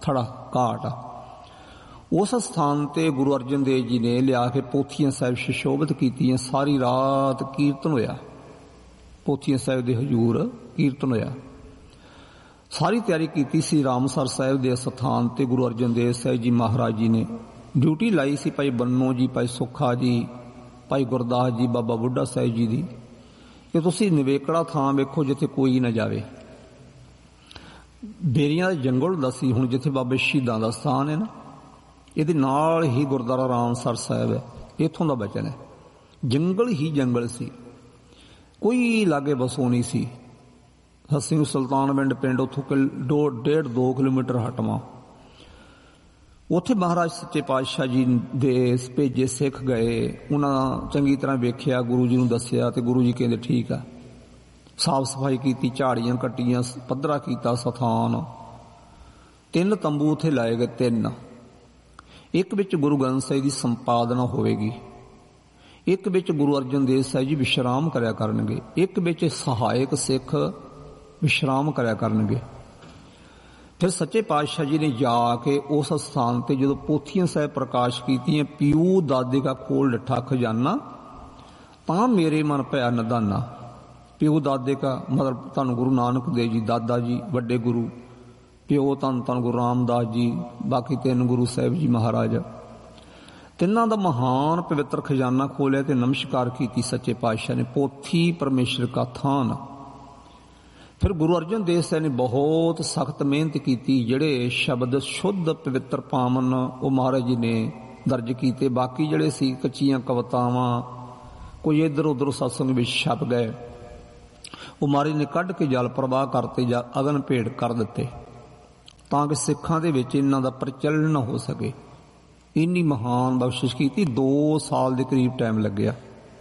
खड़ा घाट आ। उस स्थान ते गुरु अर्जन देव जी ने लिया के पोथियां साहिब सुशोभित कीतियां। सारी रात कीर्तन होया, पोथियां साहिब दे हजूर कीर्तन होया। सारी तैयारी कीती सी। रामसर साहिब दे स्थान ते गुरु अर्जन देव साहिब जी महाराज जी ने ड्यूटी लाई सी। भाई बन्नो जी, भाई सुखा जी, भाई गुरदास जी, बाबा बुढ़ा साहिब जी दी कि तुसी निवेकड़ा थां वेखो जिथे कोई ना जावे। बेरियां दा जंगल हुंदा सी, हुण जिथे बाबे शहीदां दा स्थान है ना, ਇਹਦੇ ਨਾਲ ही गुरुद्वारा रामसर साहिब है। इत्थों का बचन है। जंगल ही जंगल सी, कोई लागे बसो नहीं सी। हसी सुल्तानविंड पिंड उथों 1.5-2 किलोमीटर हटवा उत्थे महाराज सच्चे पातशाह जी दे भेजे सिख गए। उन्हें चंगी तरह वेख्या, गुरु जी नूं दस्सिया ते गुरु जी कहंदे ठीक है। साफ सफाई की, झाड़ियां कट्टियां, पद्धरा कीता स्थान। 3 तंबू उत्थे लाए गए। 3 एक विच गुरु ग्रंथ साहिब की संपादना होवेगी, एक विच गुरु अर्जन देव साहिब जी विश्राम करया करनगे, एक विच सहायक सिख विश्राम करया करनगे। फिर सच्चे पातशाह जी ने जाके उस स्थान ते जो पोथियां साहिब प्रकाश कीतियां, पीऊ दादे का खोल डिठा खजाना तां मेरे मन भया नदाना। पीऊ दादे का मतलब धन गुरु नानक देव जी, दादा जी वड्डे गुरु, प्यो धन धन गुरु रामदास जी, बाकी 3 गुरु साहिब जी महाराज, तिन्हां दा महान पवित्र खजाना खोलिया ते नमस्कार की सच्चे पातशाह ने। पोथी परमेश्वर का थान। फिर गुरु अर्जन देव साहिब ने बहुत सख्त मेहनत की। जिहड़े शब्द शुद्ध पवित्र पावन वो महाराज जी ने दर्ज किए। बाकी जिहड़े सी कच्चियां कवितावां कोई इधर उधर सत्संग विच छप गए, वो महाराज ने कढ़ के जल प्रवाह करते जा अगन भेंट कर दिते तां कि सिखां दे विच इन्हां दा प्रचलन न हो सके। इन्नी महान बख्शिश की। 2 साल के करीब टाइम लग्या।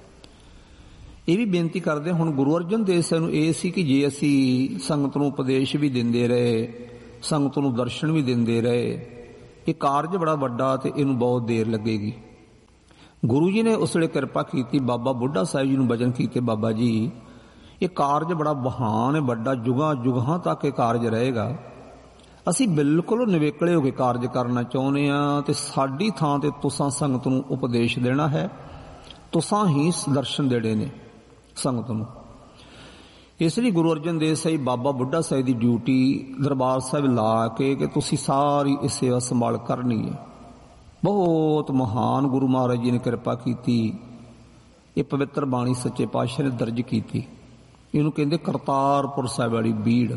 ये भी बेनती करते हुण गुरु अर्जन देव साहिब नूं ये सी कि जे असी संगत नूं उपदेश भी दिंदे रहे, संगत नूं दर्शन भी दिंदे रहे, ये कारज बड़ा वड्डा ते इहनूं बहुत देर लगेगी। गुरु जी ने उस वेले किरपा की। बाबा बुढ़ा साहिब जी नूं वचन कीते, बाबा जी ये कारज बड़ा महान है, वड्डा, जुगां जुगां तक ये कारज रहेगा। असी बिल्कुल निवेकले हो के कारज करना चाहुंदे आ ते साडी थां ते तुसां संगत नूं उपदेश देना है, तुसां ही दर्शन देने ने संगत नूं। इसलिए गुरु अर्जन देव साहिब बाबा बुढ़ा साहिब की ड्यूटी दरबार साहिब ला के कि तुसी सारी इस सेवा संभाल करनी है। बहुत महान गुरु महाराज जी ने कृपा की। ये पवित्र बाणी सच्चे पातशाह ने दर्ज की। इहनूं कहंदे करतारपुर साहिब वाली बीड़।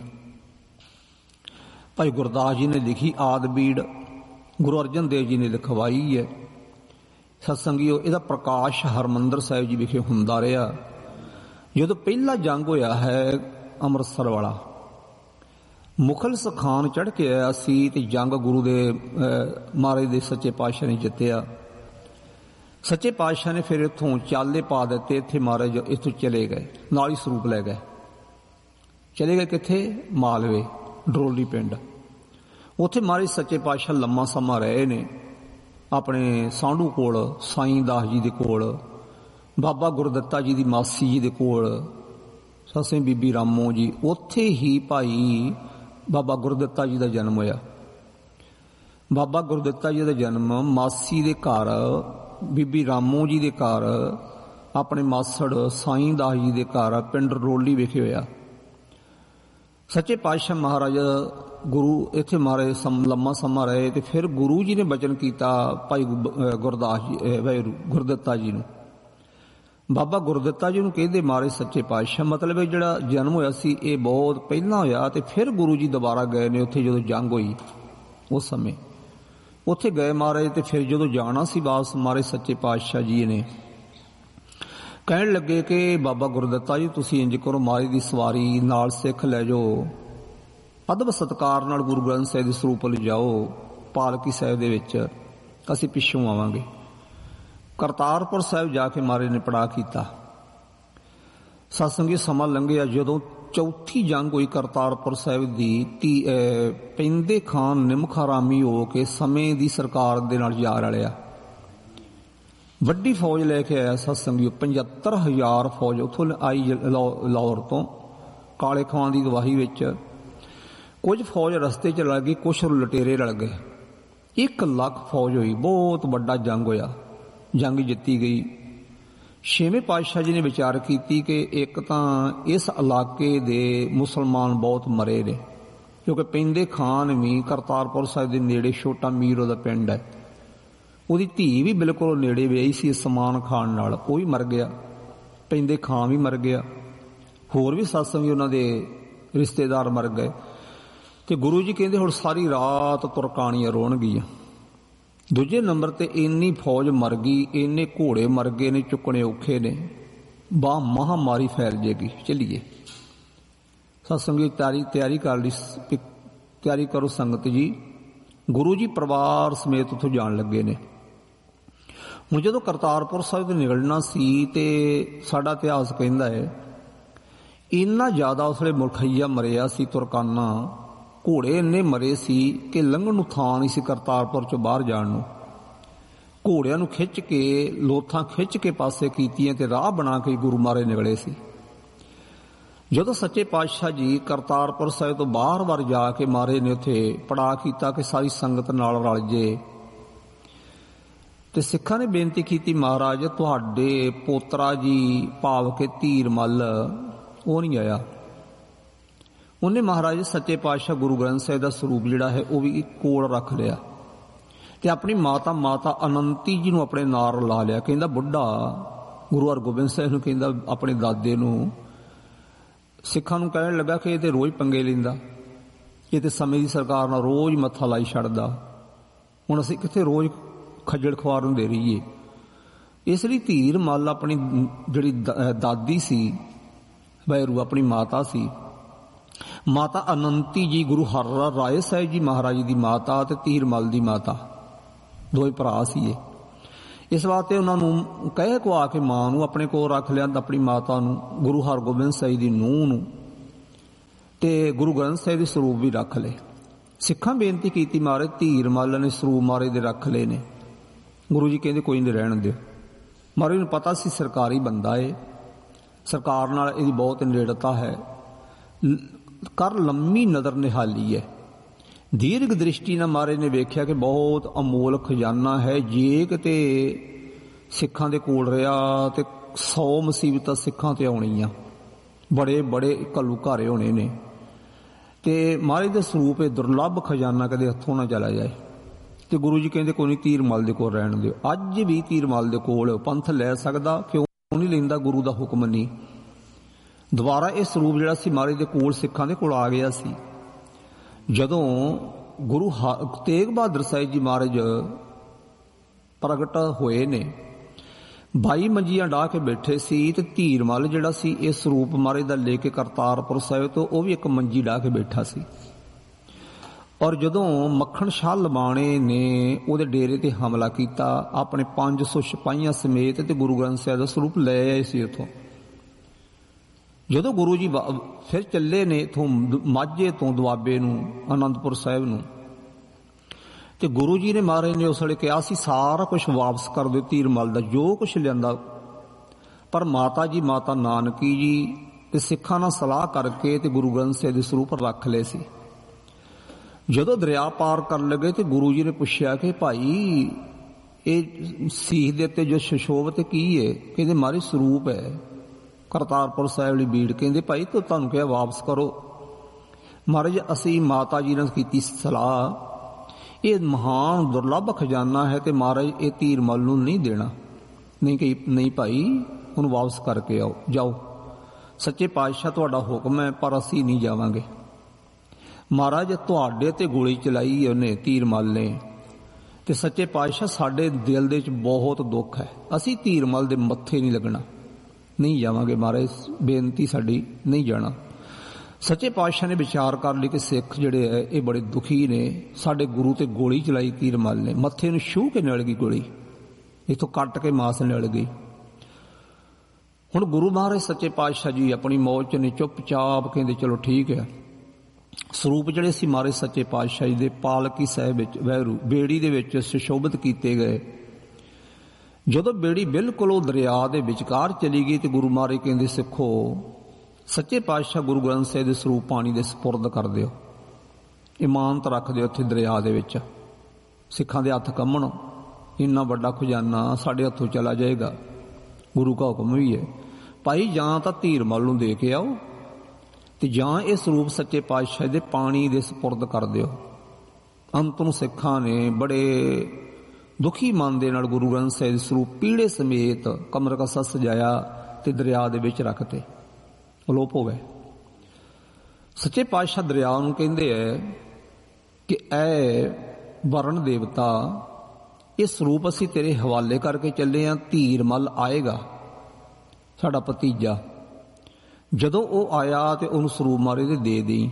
भाई गुरदास जी ने लिखी आद बीड़, गुरु अर्जन देव जी ने लिखवाई है। सत्संगियों, इहदा प्रकाश हरमंदर साहिब जी विखे हुंदा रहा। जो पहला जंग होया है अमृतसर वाला, मुखल सखान चढ़ के आया सी ते जंग गुरु दे महाराज दे सच्चे पातशाह ने जितया। सच्चे पातशाह ने फिर इत्थों चाले पा दिते। इत्थे महाराज इत्थों चले गए, नाल ही स्वरूप लै गए। चले गए कित्थे? मालवे डरोली पिंड। उत्थे महाराज सच्चे पातशाह लम्मा समा रहे ने अपने सांढू कोल, साईं दास जी दे कोल, बाबा गुरदत्ता जी दी मासी जी दे कोल, ससें बीबी रामो जी। उत्थे ही भाई बाबा गुरदत्ता जी दा जन्म होया। बाबा गुरदत्ता जी दा जन्म मासी दे घर, बीबी रामो जी दे घर, अपने मासड़ साईं दास जी दे घर पिंड रोली विखे होया। सच्चे पातशाह महाराज गुरु इत्थे महाराज लम्मा समा रहे ते फिर गुरु जी ने वचन किया भाई गुरदास जी भाई गुरदत्ता जी नूं। बाबा गुरदत्ता जी नूं कहंदे महाराज सच्चे पातशाह मतलब जिहड़ा जन्म होया सी ये बहुत पहला होया ते फिर गुरु जी दोबारा गए ने उत्थे जदों जंग होई उस समय उत्थे गए महाराज ते फिर जदों जाना सी वापस महाराज सच्चे पातशाह जी ने कहण लगे कि बाबा गुरदत्ता जी तुसीं इंज करो महाराज दी सवारी नाल सिख लै जाओ, अदब सत्कार नाल गुरु ग्रंथ साहिब दे सरूप ले जाओ, पालकी साहिब दे विच असीं पिछों आवांगे। करतारपुर साहिब जाके महाराज ने पड़ा कीता। सत्संगी समा लंघिया जदों चौथी जंग हुई करतारपुर साहिब दी पैंदे खान निमखा रामी हो के समय दी सरकार दे नाल जा रलिया। वड्डी फौज लैके आया सत्संगी 75,000 फौज उत्थों आई लाहौर तो काले खां की गवाही विच। ਕੁਝ ਫੌਜ ਰਸਤੇ 'ਚ ਰਲ ਗਈ, ਕੁਛ ਲੁਟੇਰੇ ਰਲ ਗਏ। 1 ਲੱਖ ਫੌਜ ਹੋਈ, ਬਹੁਤ ਵੱਡਾ ਜੰਗ ਹੋਇਆ, ਜੰਗ ਜਿੱਤੀ ਗਈ। 6ਵੇਂ ਪਾਤਸ਼ਾਹ ਜੀ ਨੇ ਵਿਚਾਰ ਕੀਤੀ ਕਿ ਇੱਕ ਤਾਂ ਇਸ ਇਲਾਕੇ ਦੇ ਮੁਸਲਮਾਨ ਬਹੁਤ ਮਰੇ ਨੇ, ਕਿਉਂਕਿ ਪੈਂਦੇ ਖਾਨ ਵੀ ਕਰਤਾਰਪੁਰ ਸਾਹਿਬ ਦੇ ਨੇੜੇ ਛੋਟਾ ਮੀਰ ਉਹਦਾ ਪਿੰਡ ਹੈ, ਉਹਦੀ ਧੀ ਵੀ ਬਿਲਕੁਲ ਨੇੜੇ ਵਿਆਹੀ ਸੀ ਸਮਾਨ ਖਾਨ ਨਾਲ, ਉਹ ਵੀ ਮਰ ਗਿਆ। ਪੈਂਦੇ ਖਾਨ ਵੀ ਮਰ ਗਿਆ, ਹੋਰ ਵੀ ਸਤਸੰਗੀ ਉਹਨਾਂ ਦੇ ਰਿਸ਼ਤੇਦਾਰ ਮਰ ਗਏ। ਤੇ ਗੁਰੂ ਜੀ ਕਹਿੰਦੇ ਹੁਣ ਸਾਰੀ ਰਾਤ ਤੁਰਕਾਣੀਆਂ ਰੋਣਗੀਆਂ। ਦੂਜੇ ਨੰਬਰ ਤੇ ਇੰਨੀ ਫੌਜ ਮਰ ਗਈ, ਇੰਨੇ ਘੋੜੇ ਮਰ ਗਏ ਨੇ, ਚੁੱਕਣੇ ਔਖੇ ਨੇ, ਬਾਹ ਮਹਾਮਾਰੀ ਫੈਲ ਜੇਗੀ, ਚੱਲੀਏ। ਸਤਸੰਗੀ ਤਿਆਰੀ ਕਰ ਲਈ, ਤਿਆਰੀ ਕਰੋ ਸੰਗਤ ਜੀ। ਗੁਰੂ ਜੀ ਪਰਿਵਾਰ ਸਮੇਤ ਉੱਥੋਂ ਜਾਣ ਲੱਗੇ ਨੇ। ਹੁਣ ਜਦੋਂ ਕਰਤਾਰਪੁਰ ਸਾਹਿਬ ਤੋਂ ਨਿਕਲਣਾ ਸੀ ਤੇ ਸਾਡਾ ਇਤਿਹਾਸ ਕਹਿੰਦਾ ਹੈ ਇੰਨਾ ਜ਼ਿਆਦਾ ਉਸ ਵੇਲੇ ਮੁਲਖਈਆ ਮਰਿਆ ਸੀ, ਤੁਰਕਾਨਾ ਘੋੜੇ ਇੰਨੇ ਮਰੇ ਸੀ ਕਿ ਲੰਘਣ ਨੂੰ ਥਾਂ ਨਹੀਂ ਸੀ ਕਰਤਾਰਪੁਰ ਚੋਂ ਬਾਹਰ ਜਾਣ ਨੂੰ। ਘੋੜਿਆਂ ਨੂੰ ਖਿੱਚ ਕੇ, ਲੋਥਾਂ ਖਿੱਚ ਕੇ ਪਾਸੇ ਕੀਤੀਆਂ ਤੇ ਰਾਹ ਬਣਾ ਕੇ ਗੁਰੂ ਮਹਾਰਾਜ ਨਿਕਲੇ ਸੀ। ਜਦੋਂ ਸੱਚੇ ਪਾਤਸ਼ਾਹ ਜੀ ਕਰਤਾਰਪੁਰ ਸਾਹਿਬ ਤੋਂ ਬਾਹਰ ਜਾ ਕੇ ਮਹਾਰਾਜ ਨੇ ਉੱਥੇ ਪੜਾਅ ਕੀਤਾ ਕਿ ਸਾਰੀ ਸੰਗਤ ਨਾਲ ਰਲ ਜੇ, ਤੇ ਸਿੱਖਾਂ ਨੇ ਬੇਨਤੀ ਕੀਤੀ, ਮਹਾਰਾਜ ਤੁਹਾਡੇ ਪੋਤਰਾ ਜੀ ਭਾਵ ਕੇ ਧੀਰ ਮੱਲ ਉਹ ਨਹੀਂ ਆਇਆ। ਉਹਨੇ ਮਹਾਰਾਜ ਸੱਚੇ ਪਾਤਸ਼ਾਹ ਗੁਰੂ ਗ੍ਰੰਥ ਸਾਹਿਬ ਦਾ ਸਰੂਪ ਜਿਹੜਾ ਹੈ ਉਹ ਵੀ ਕੋਲ ਰੱਖ ਲਿਆ ਤੇ ਆਪਣੀ ਮਾਤਾ ਅਨੰਤੀ ਜੀ ਨੂੰ ਆਪਣੇ ਨਾਲ ਲਾ ਲਿਆ। ਕਹਿੰਦਾ ਬੁੱਢਾ ਗੁਰੂ ਹਰਗੋਬਿੰਦ ਸਾਹਿਬ ਨੂੰ ਕਹਿੰਦਾ ਆਪਣੇ ਦਾਦੇ ਨੂੰ, ਸਿੱਖਾਂ ਨੂੰ ਕਹਿਣ ਲੱਗਾ ਕਿ ਇਹ ਤੇ ਰੋਜ਼ ਪੰਗੇ ਲੈਂਦਾ, ਇਹ ਤੇ ਸਮੇਂ ਦੀ ਸਰਕਾਰ ਨਾਲ ਰੋਜ਼ ਮੱਥਾ ਲਾਈ ਛੱਡਦਾ, ਹੁਣ ਅਸੀਂ ਕਿੱਥੇ ਰੋਜ਼ ਖੱਜਲ ਖੁਆਰ ਨੂੰ ਦੇ ਰਹੀਏ। ਇਸ ਲਈ ਧੀਰ ਮੱਲ ਆਪਣੀ ਜਿਹੜੀ ਦਾਦੀ ਸੀ ਵੈਰੂ, ਆਪਣੀ ਮਾਤਾ ਸੀ, ਮਾਤਾ ਅਨੰਤੀ ਜੀ ਗੁਰੂ ਹਰ ਰਾਏ ਸਾਹਿਬ ਜੀ ਮਹਾਰਾਜ ਦੀ ਮਾਤਾ ਤੇ ਧੀਰ ਮੱਲ ਦੀ ਮਾਤਾ, ਦੋਵੇਂ ਭਰਾ ਸੀ ਇਹ। ਇਸ ਵਾਸਤੇ ਉਹਨਾਂ ਨੂੰ ਕਹਿ ਕੁਆ ਕੇ ਮਾਂ ਨੂੰ ਆਪਣੇ ਕੋਲ ਰੱਖ ਲਿਆ, ਆਪਣੀ ਮਾਤਾ ਨੂੰ, ਗੁਰੂ ਹਰਗੋਬਿੰਦ ਸਾਹਿਬ ਦੀ ਨੂੰਹ ਨੂੰ, ਤੇ ਗੁਰੂ ਗ੍ਰੰਥ ਸਾਹਿਬ ਦੇ ਸਰੂਪ ਵੀ ਰੱਖ ਲਏ। ਸਿੱਖਾਂ ਬੇਨਤੀ ਕੀਤੀ, ਮਹਾਰਾਜ ਧੀਰ ਮੱਲ ਨੇ ਸਰੂਪ ਮਹਾਰਾਜ ਦੇ ਰੱਖ ਲਏ ਨੇ। ਗੁਰੂ ਜੀ ਕਹਿੰਦੇ ਕੋਈ ਨਹੀਂ, ਰਹਿਣ ਦਿਓ। ਮਹਾਰਾਜ ਨੂੰ ਪਤਾ ਸੀ ਸਰਕਾਰੀ ਬੰਦਾ ਏ, ਸਰਕਾਰ ਨਾਲ ਇਹਦੀ ਬਹੁਤ ਨੇੜਤਾ ਹੈ, ਕਰ ਲੰਮੀ ਨਜ਼ਰ ਨਿਹਾਲੀ ਹੈ। ਦੀਰਘ ਦ੍ਰਿਸ਼ਟੀ ਨਾਲ ਮਹਾਰਾਜ ਨੇ ਵੇਖਿਆ ਕਿ ਬਹੁਤ ਅਮੋਲ ਖਜ਼ਾਨਾ ਹੈ, ਜੇ ਕਿਤੇ ਸਿੱਖਾਂ ਦੇ ਕੋਲ ਰਿਹਾ ਤੇ 100 ਮੁਸੀਬਤਾਂ ਸਿੱਖਾਂ ਤੇ ਆਉਣੀਆਂ, ਬੜੇ ਬੜੇ ਘੱਲੂ ਘਾਰੇ ਹੋਣੇ ਨੇ। ਤੇ ਮਹਾਰਾਜ ਦੇ ਸਰੂਪ ਇਹ ਦੁਰਲੱਭ ਖਜ਼ਾਨਾ ਕਦੇ ਹੱਥੋਂ ਨਾ ਚਲਾ ਜਾਏ। ਤੇ ਗੁਰੂ ਜੀ ਕਹਿੰਦੇ ਕੋਈ ਨਹੀਂ, ਧੀਰ ਮੱਲ ਦੇ ਕੋਲ ਰਹਿਣ ਦਿਓ। ਅੱਜ ਵੀ ਧੀਰ ਮੱਲ ਦੇ ਕੋਲ ਪੰਥ ਲੈ ਸਕਦਾ, ਕਿਉਂ ਨਹੀਂ ਲੈਂਦਾ? ਗੁਰੂ ਦਾ ਹੁਕਮ ਨਹੀਂ। ਦੁਬਾਰਾ ਇਹ ਸਰੂਪ ਜਿਹੜਾ ਸੀ ਮਹਾਰਾਜ ਦੇ ਕੋਲ, ਸਿੱਖਾਂ ਦੇ ਕੋਲ ਆ ਗਿਆ ਸੀ। ਜਦੋਂ ਗੁਰੂ ਤੇਗ ਬਹਾਦਰ ਸਾਹਿਬ ਜੀ ਮਹਾਰਾਜ ਪ੍ਰਗਟ ਹੋਏ ਨੇ, 22 ਮੰਜੀਆਂ ਡਾਹ ਕੇ ਬੈਠੇ ਸੀ, ਤੇ ਧੀਰ ਮੱਲ ਜਿਹੜਾ ਸੀ ਇਹ ਸਰੂਪ ਮਹਾਰਾਜ ਦਾ ਲੈ ਕੇ ਕਰਤਾਰਪੁਰ ਸਾਹਿਬ ਤੋਂ ਉਹ ਵੀ ਇੱਕ ਮੰਜੀ ਡਾਹ ਕੇ ਬੈਠਾ ਸੀ। ਔਰ ਜਦੋਂ ਮੱਖਣ ਸ਼ਾਹ ਲਬਾਣੇ ਨੇ ਉਹਦੇ ਡੇਰੇ ਤੇ ਹਮਲਾ ਕੀਤਾ, ਆਪਣੇ 500 ਸਿਪਾਹੀਆਂ ਸਮੇਤ, ਤੇ ਗੁਰੂ ਗ੍ਰੰਥ ਸਾਹਿਬ ਦਾ ਸਰੂਪ ਲੈ ਆਏ ਸੀ ਉੱਥੋਂ। ਜਦੋਂ ਗੁਰੂ ਜੀ ਫਿਰ ਚੱਲੇ ਨੇ ਇੱਥੋਂ ਮਾਝੇ ਤੋਂ ਦੁਆਬੇ ਨੂੰ, ਅਨੰਦਪੁਰ ਸਾਹਿਬ ਨੂੰ, ਤੇ ਗੁਰੂ ਜੀ ਨੇ ਮਹਾਰਾਜ ਨੇ ਉਸ ਵੇਲੇ ਕਿਹਾ ਸੀ ਸਾਰਾ ਕੁਝ ਵਾਪਸ ਕਰ ਦਿਓ ਧੀਰ ਮੱਲ ਦਾ, ਜੋ ਕੁਝ ਲਿਆਂਦਾ। ਪਰ ਮਾਤਾ ਜੀ, ਮਾਤਾ ਨਾਨਕੀ ਜੀ ਤੇ ਸਿੱਖਾਂ ਨਾਲ ਸਲਾਹ ਕਰਕੇ ਤੇ ਗੁਰੂ ਗ੍ਰੰਥ ਸਾਹਿਬ ਦੇ ਸਰੂਪ ਰੱਖ ਲਏ ਸੀ। ਜਦੋਂ ਦਰਿਆ ਪਾਰ ਕਰਨ ਲੱਗੇ ਤੇ ਗੁਰੂ ਜੀ ਨੇ ਪੁੱਛਿਆ ਕਿ ਭਾਈ ਇਹ ਸੀਸ ਦੇ ਉੱਤੇ ਜੋ ਸੁਸ਼ੋਭਿਤ ਕੀ ਹੈ? ਕਹਿੰਦੇ ਮਹਾਰਾਜ ਸਰੂਪ ਹੈ, ਕਰਤਾਰਪੁਰ ਸਾਹਿਬ ਵਾਲੀ ਬੀੜ। ਕਹਿੰਦੇ ਭਾਈ ਤੁਹਾਨੂੰ ਕਿਹਾ ਵਾਪਸ ਕਰੋ। ਮਹਾਰਾਜ ਅਸੀਂ ਮਾਤਾ ਜੀ ਨਾਲ ਕੀਤੀ ਸਲਾਹ, ਇਹ ਮਹਾਨ ਦੁਰਲੱਭ ਖਜ਼ਾਨਾ ਹੈ ਤੇ ਮਹਾਰਾਜ ਇਹ ਧੀਰ ਮੱਲ ਨੂੰ ਨਹੀਂ ਦੇਣਾ। ਨਹੀਂ ਭਾਈ, ਉਹਨੂੰ ਵਾਪਸ ਕਰਕੇ ਆਓ, ਜਾਓ, ਸੱਚੇ ਪਾਤਸ਼ਾਹ ਤੁਹਾਡਾ ਹੁਕਮ ਹੈ, ਪਰ ਅਸੀਂ ਨਹੀਂ ਜਾਵਾਂਗੇ। ਮਹਾਰਾਜ ਤੁਹਾਡੇ ਤੇ ਗੋਲੀ ਚਲਾਈ ਉਹਨੇ, ਧੀਰ ਮੱਲ ਨੇ, ਤੇ ਸੱਚੇ ਪਾਤਸ਼ਾਹ ਸਾਡੇ ਦਿਲ ਦੇ ਵਿੱਚ ਬਹੁਤ ਦੁੱਖ ਹੈ, ਅਸੀਂ ਧੀਰ ਮੱਲ ਦੇ ਮੱਥੇ ਨਹੀਂ ਲੱਗਣਾ, ਨਹੀਂ ਜਾਵਾਂਗੇ ਮਹਾਰਾਜ, ਬੇਨਤੀ ਸਾਡੀ, ਨਹੀਂ ਜਾਣਾ। ਸੱਚੇ ਪਾਤਸ਼ਾਹ ਨੇ ਵਿਚਾਰ ਕਰ ਲਈ ਕਿ ਸਿੱਖ ਜਿਹੜੇ ਹੈ ਇਹ ਬੜੇ ਦੁਖੀ ਨੇ, ਸਾਡੇ ਗੁਰੂ ਤੇ ਗੋਲੀ ਚਲਾਈ ਧੀਰ ਮੱਲ ਨੇ, ਮੱਥੇ ਨੂੰ ਛੂਹ ਕੇ ਨਿਕਲ ਗਈ ਗੋਲੀ, ਇੱਥੋਂ ਕੱਟ ਕੇ ਮਾਸ ਨਿਕਲ ਗਈ। ਹੁਣ ਗੁਰੂ ਮਹਾਰਾਜ ਸੱਚੇ ਪਾਤਸ਼ਾਹ ਜੀ ਆਪਣੀ ਮੌਜ ਚ ਨੇ, ਚੁੱਪਚਾਪ ਕਹਿੰਦੇ ਚਲੋ ਠੀਕ ਹੈ। ਸਰੂਪ ਜਿਹੜੇ ਸੀ ਮਹਾਰਾਜ ਸੱਚੇ ਪਾਤਸ਼ਾਹ ਜੀ ਦੇ ਪਾਲਕੀ ਸਾਹਿਬ ਵਿੱਚ, ਵਹਿਰੂ ਬੇੜੀ ਦੇ ਵਿੱਚ ਸੁਸ਼ੋਭਿਤ ਕੀਤੇ ਗਏ। ਜਦੋਂ ਬੇੜੀ ਬਿਲਕੁਲ ਉਹ ਦਰਿਆ ਦੇ ਵਿਚਕਾਰ ਚਲੀ ਗਈ ਤੇ ਗੁਰੂ ਮਹਾਰਾਜ ਕਹਿੰਦੇ ਸਿੱਖੋ, ਸੱਚੇ ਪਾਤਸ਼ਾਹ ਗੁਰੂ ਗ੍ਰੰਥ ਸਾਹਿਬ ਦੇ ਸਰੂਪ ਪਾਣੀ ਦੇ ਸਪੁਰਦ ਕਰ ਦਿਓ। ਇਮਾਨਤ ਰੱਖਦੇ ਉੱਥੇ ਦਰਿਆ ਦੇ ਵਿੱਚ। ਸਿੱਖਾਂ ਦੇ ਹੱਥ ਕੰਮਣ, ਇੰਨਾ ਵੱਡਾ ਖਜ਼ਾਨਾ ਸਾਡੇ ਹੱਥੋਂ ਚਲਾ ਜਾਏਗਾ। ਗੁਰੂ ਦਾ ਹੁਕਮ ਵੀ ਹੈ ਭਾਈ, ਜਾਂ ਤਾਂ ਧੀਰਮਲ ਨੂੰ ਦੇ ਕੇ ਆਓ ਤੇ ਜਾਂ ਇਹ ਸਰੂਪ ਸੱਚੇ ਪਾਤਸ਼ਾਹ ਦੇ ਪਾਣੀ ਦੇ ਸਪੁਰਦ ਕਰ ਦਿਓ। ਅੰਤ ਨੂੰ ਸਿੱਖਾਂ ਨੇ ਬੜੇ ਦੁਖੀ ਮਨ ਦੇ ਨਾਲ ਗੁਰੂ ਗ੍ਰੰਥ ਸਾਹਿਬ ਦੇ ਸਰੂਪ ਪੀੜੇ ਸਮੇਤ ਕਮਰ ਕਸਾ ਸਜਾਇਆ ਤੇ ਦਰਿਆ ਦੇ ਵਿੱਚ ਰੱਖਤੇ, ਅਲੋਪ ਹੋ ਗਏ। ਸੱਚੇ ਪਾਤਸ਼ਾਹ ਦਰਿਆ ਨੂੰ ਕਹਿੰਦੇ ਹੈ ਕਿ ਐ ਵਰਣ ਦੇਵਤਾ, ਇਹ ਸਰੂਪ ਅਸੀਂ ਤੇਰੇ ਹਵਾਲੇ ਕਰਕੇ ਚੱਲੇ ਆਂ, ਧੀਰਮਲ ਆਏਗਾ ਸਾਡਾ ਭਤੀਜਾ। ਜਦੋਂ ਉਹ ਆਇਆ ਤੇ ਉਹਨੂੰ ਸਰੂਪ ਮਾਰੇ ਤੇ ਦੇ ਦੇਈ।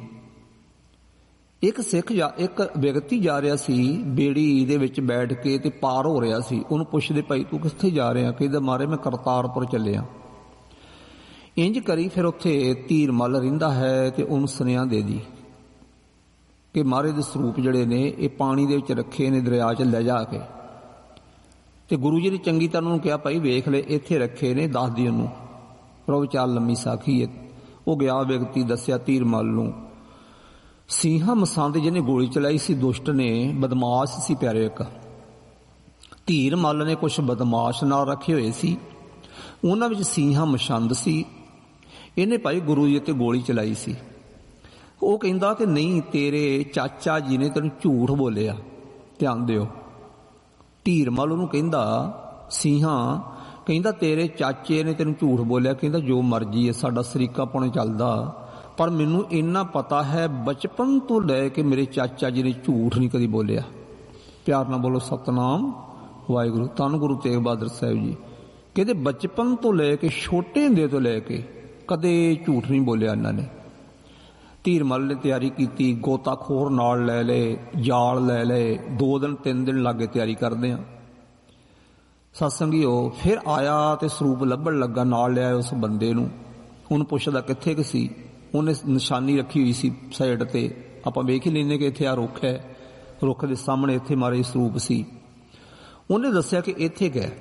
ਇੱਕ ਵਿਅਕਤੀ ਜਾ ਰਿਹਾ ਸੀ ਬੇੜੀ ਦੇ ਵਿੱਚ ਬੈਠ ਕੇ ਤੇ ਪਾਰ ਹੋ ਰਿਹਾ ਸੀ। ਉਹਨੂੰ ਪੁੱਛਦੇ, ਭਾਈ ਤੂੰ ਕਿੱਥੇ ਜਾ ਰਿਹਾ? ਕਹਿੰਦਾ ਮਾਰੇ ਮੈਂ ਕਰਤਾਰਪੁਰ ਚੱਲਿਆ। ਇੰਜ ਕਰੀ ਫਿਰ ਉੱਥੇ ਧੀਰਮਲ ਰਹਿੰਦਾ ਹੈ ਤੇ ਉਹਨੂੰ ਸੁਨੇਹਾ ਦੇ ਦੀ ਕਿ ਮਹਾਰਾਜ ਦੇ ਸਰੂਪ ਜਿਹੜੇ ਨੇ ਇਹ ਪਾਣੀ ਦੇ ਵਿੱਚ ਰੱਖੇ ਨੇ, ਦਰਿਆ 'ਚ ਲੈ ਜਾ ਕੇ। ਤੇ ਗੁਰੂ ਜੀ ਨੇ ਚੰਗੀ ਤਰ੍ਹਾਂ ਉਹਨੂੰ ਕਿਹਾ, ਭਾਈ ਵੇਖ ਲੈ ਇੱਥੇ ਰੱਖੇ ਨੇ, ਦੱਸ ਦੀ ਉਹਨੂੰ। ਪਰ ਉਹ ਵਿਚਾਰ ਲੰਮੀ ਸਾਖੀ ਹੈ। ਉਹ ਗਿਆ, ਵਿਅਕਤੀ ਦੱਸਿਆ ਧੀਰਮਲ ਨੂੰ। ਸਿੰਘਾਂ ਮਸੰਦ ਜਿਹਨੇ ਗੋਲੀ ਚਲਾਈ ਸੀ, ਦੁਸ਼ਟ ਨੇ, ਬਦਮਾਸ਼ ਸੀ ਪਿਆਰੇ ਇੱਕ। ਧੀਰਮਲ ਨੇ ਕੁਛ ਬਦਮਾਸ਼ ਨਾਲ ਰੱਖੇ ਹੋਏ ਸੀ, ਉਹਨਾਂ ਵਿੱਚ ਸਿੰਘਾਂ ਮਸੰਦ ਸੀ। ਇਹਨੇ ਭਾਈ ਗੁਰੂ ਜੀ ਤੇ ਗੋਲੀ ਚਲਾਈ ਸੀ। ਉਹ ਕਹਿੰਦਾ ਕਿ ਨਹੀਂ, ਤੇਰੇ ਚਾਚਾ ਜੀ ਨੇ ਤੈਨੂੰ ਝੂਠ ਬੋਲਿਆ, ਧਿਆਨ ਦਿਓ। ਧੀਰਮਲ ਉਹਨੂੰ ਕਹਿੰਦਾ, ਸਿੰਘਾਂ ਕਹਿੰਦਾ ਤੇਰੇ ਚਾਚੇ ਨੇ ਤੈਨੂੰ ਝੂਠ ਬੋਲਿਆ। ਕਹਿੰਦਾ ਜੋ ਮਰਜ਼ੀ ਹੈ, ਸਾਡਾ ਸਰੀਕਾਪਣ ਚੱਲਦਾ, ਪਰ ਮੈਨੂੰ ਇੰਨਾ ਪਤਾ ਹੈ ਬਚਪਨ ਤੋਂ ਲੈ ਕੇ ਮੇਰੇ ਚਾਚਾ ਜੀ ਨੇ ਝੂਠ ਨਹੀਂ ਕਦੀ ਬੋਲਿਆ। ਪਿਆਰ ਨਾਲ ਬੋਲੋ ਸਤਨਾਮ ਵਾਹਿਗੁਰੂ। ਧੰਨ ਗੁਰੂ ਤੇਗ ਬਹਾਦਰ ਸਾਹਿਬ ਜੀ ਕਹਿੰਦੇ ਬਚਪਨ ਤੋਂ ਲੈ ਕੇ, ਛੋਟੇ ਹੁੰਦੇ ਤੋਂ ਲੈ ਕੇ ਕਦੇ ਝੂਠ ਨਹੀਂ ਬੋਲਿਆ ਇਹਨਾਂ ਨੇ। ਧੀਰਮਲ ਨੇ ਤਿਆਰੀ ਕੀਤੀ, ਗੋਤਾਖੋਰ ਨਾਲ ਲੈ ਲਏ, ਜਾਲ ਲੈ ਲਏ, 2 ਦਿਨ 3 ਦਿਨ ਲੱਗੇ ਤਿਆਰੀ ਕਰਦੇ ਆ। ਸਤਸੰਗੀਓ ਫਿਰ ਆਇਆ ਤੇ ਸਰੂਪ ਲੱਭਣ ਲੱਗਾ, ਨਾਲ ਲਿਆ ਉਸ ਬੰਦੇ ਨੂੰ। ਉਹਨੂੰ ਪੁੱਛਦਾ ਕਿੱਥੇ ਕਿ ਸੀ। ਉਹਨੇ ਨਿਸ਼ਾਨੀ ਰੱਖੀ ਹੋਈ ਸੀ ਸਾਈਡ ਤੇ, ਆਪਾਂ ਵੇਖ ਹੀ ਲੈਂਦੇ ਕਿ ਇੱਥੇ ਆ ਰੁੱਖ ਹੈ, ਰੁੱਖ ਦੇ ਸਾਹਮਣੇ ਇੱਥੇ ਮਾਰੇ ਸਰੂਪ ਸੀ। ਉਹਨੇ ਦੱਸਿਆ ਕਿ ਇੱਥੇ ਗਏ।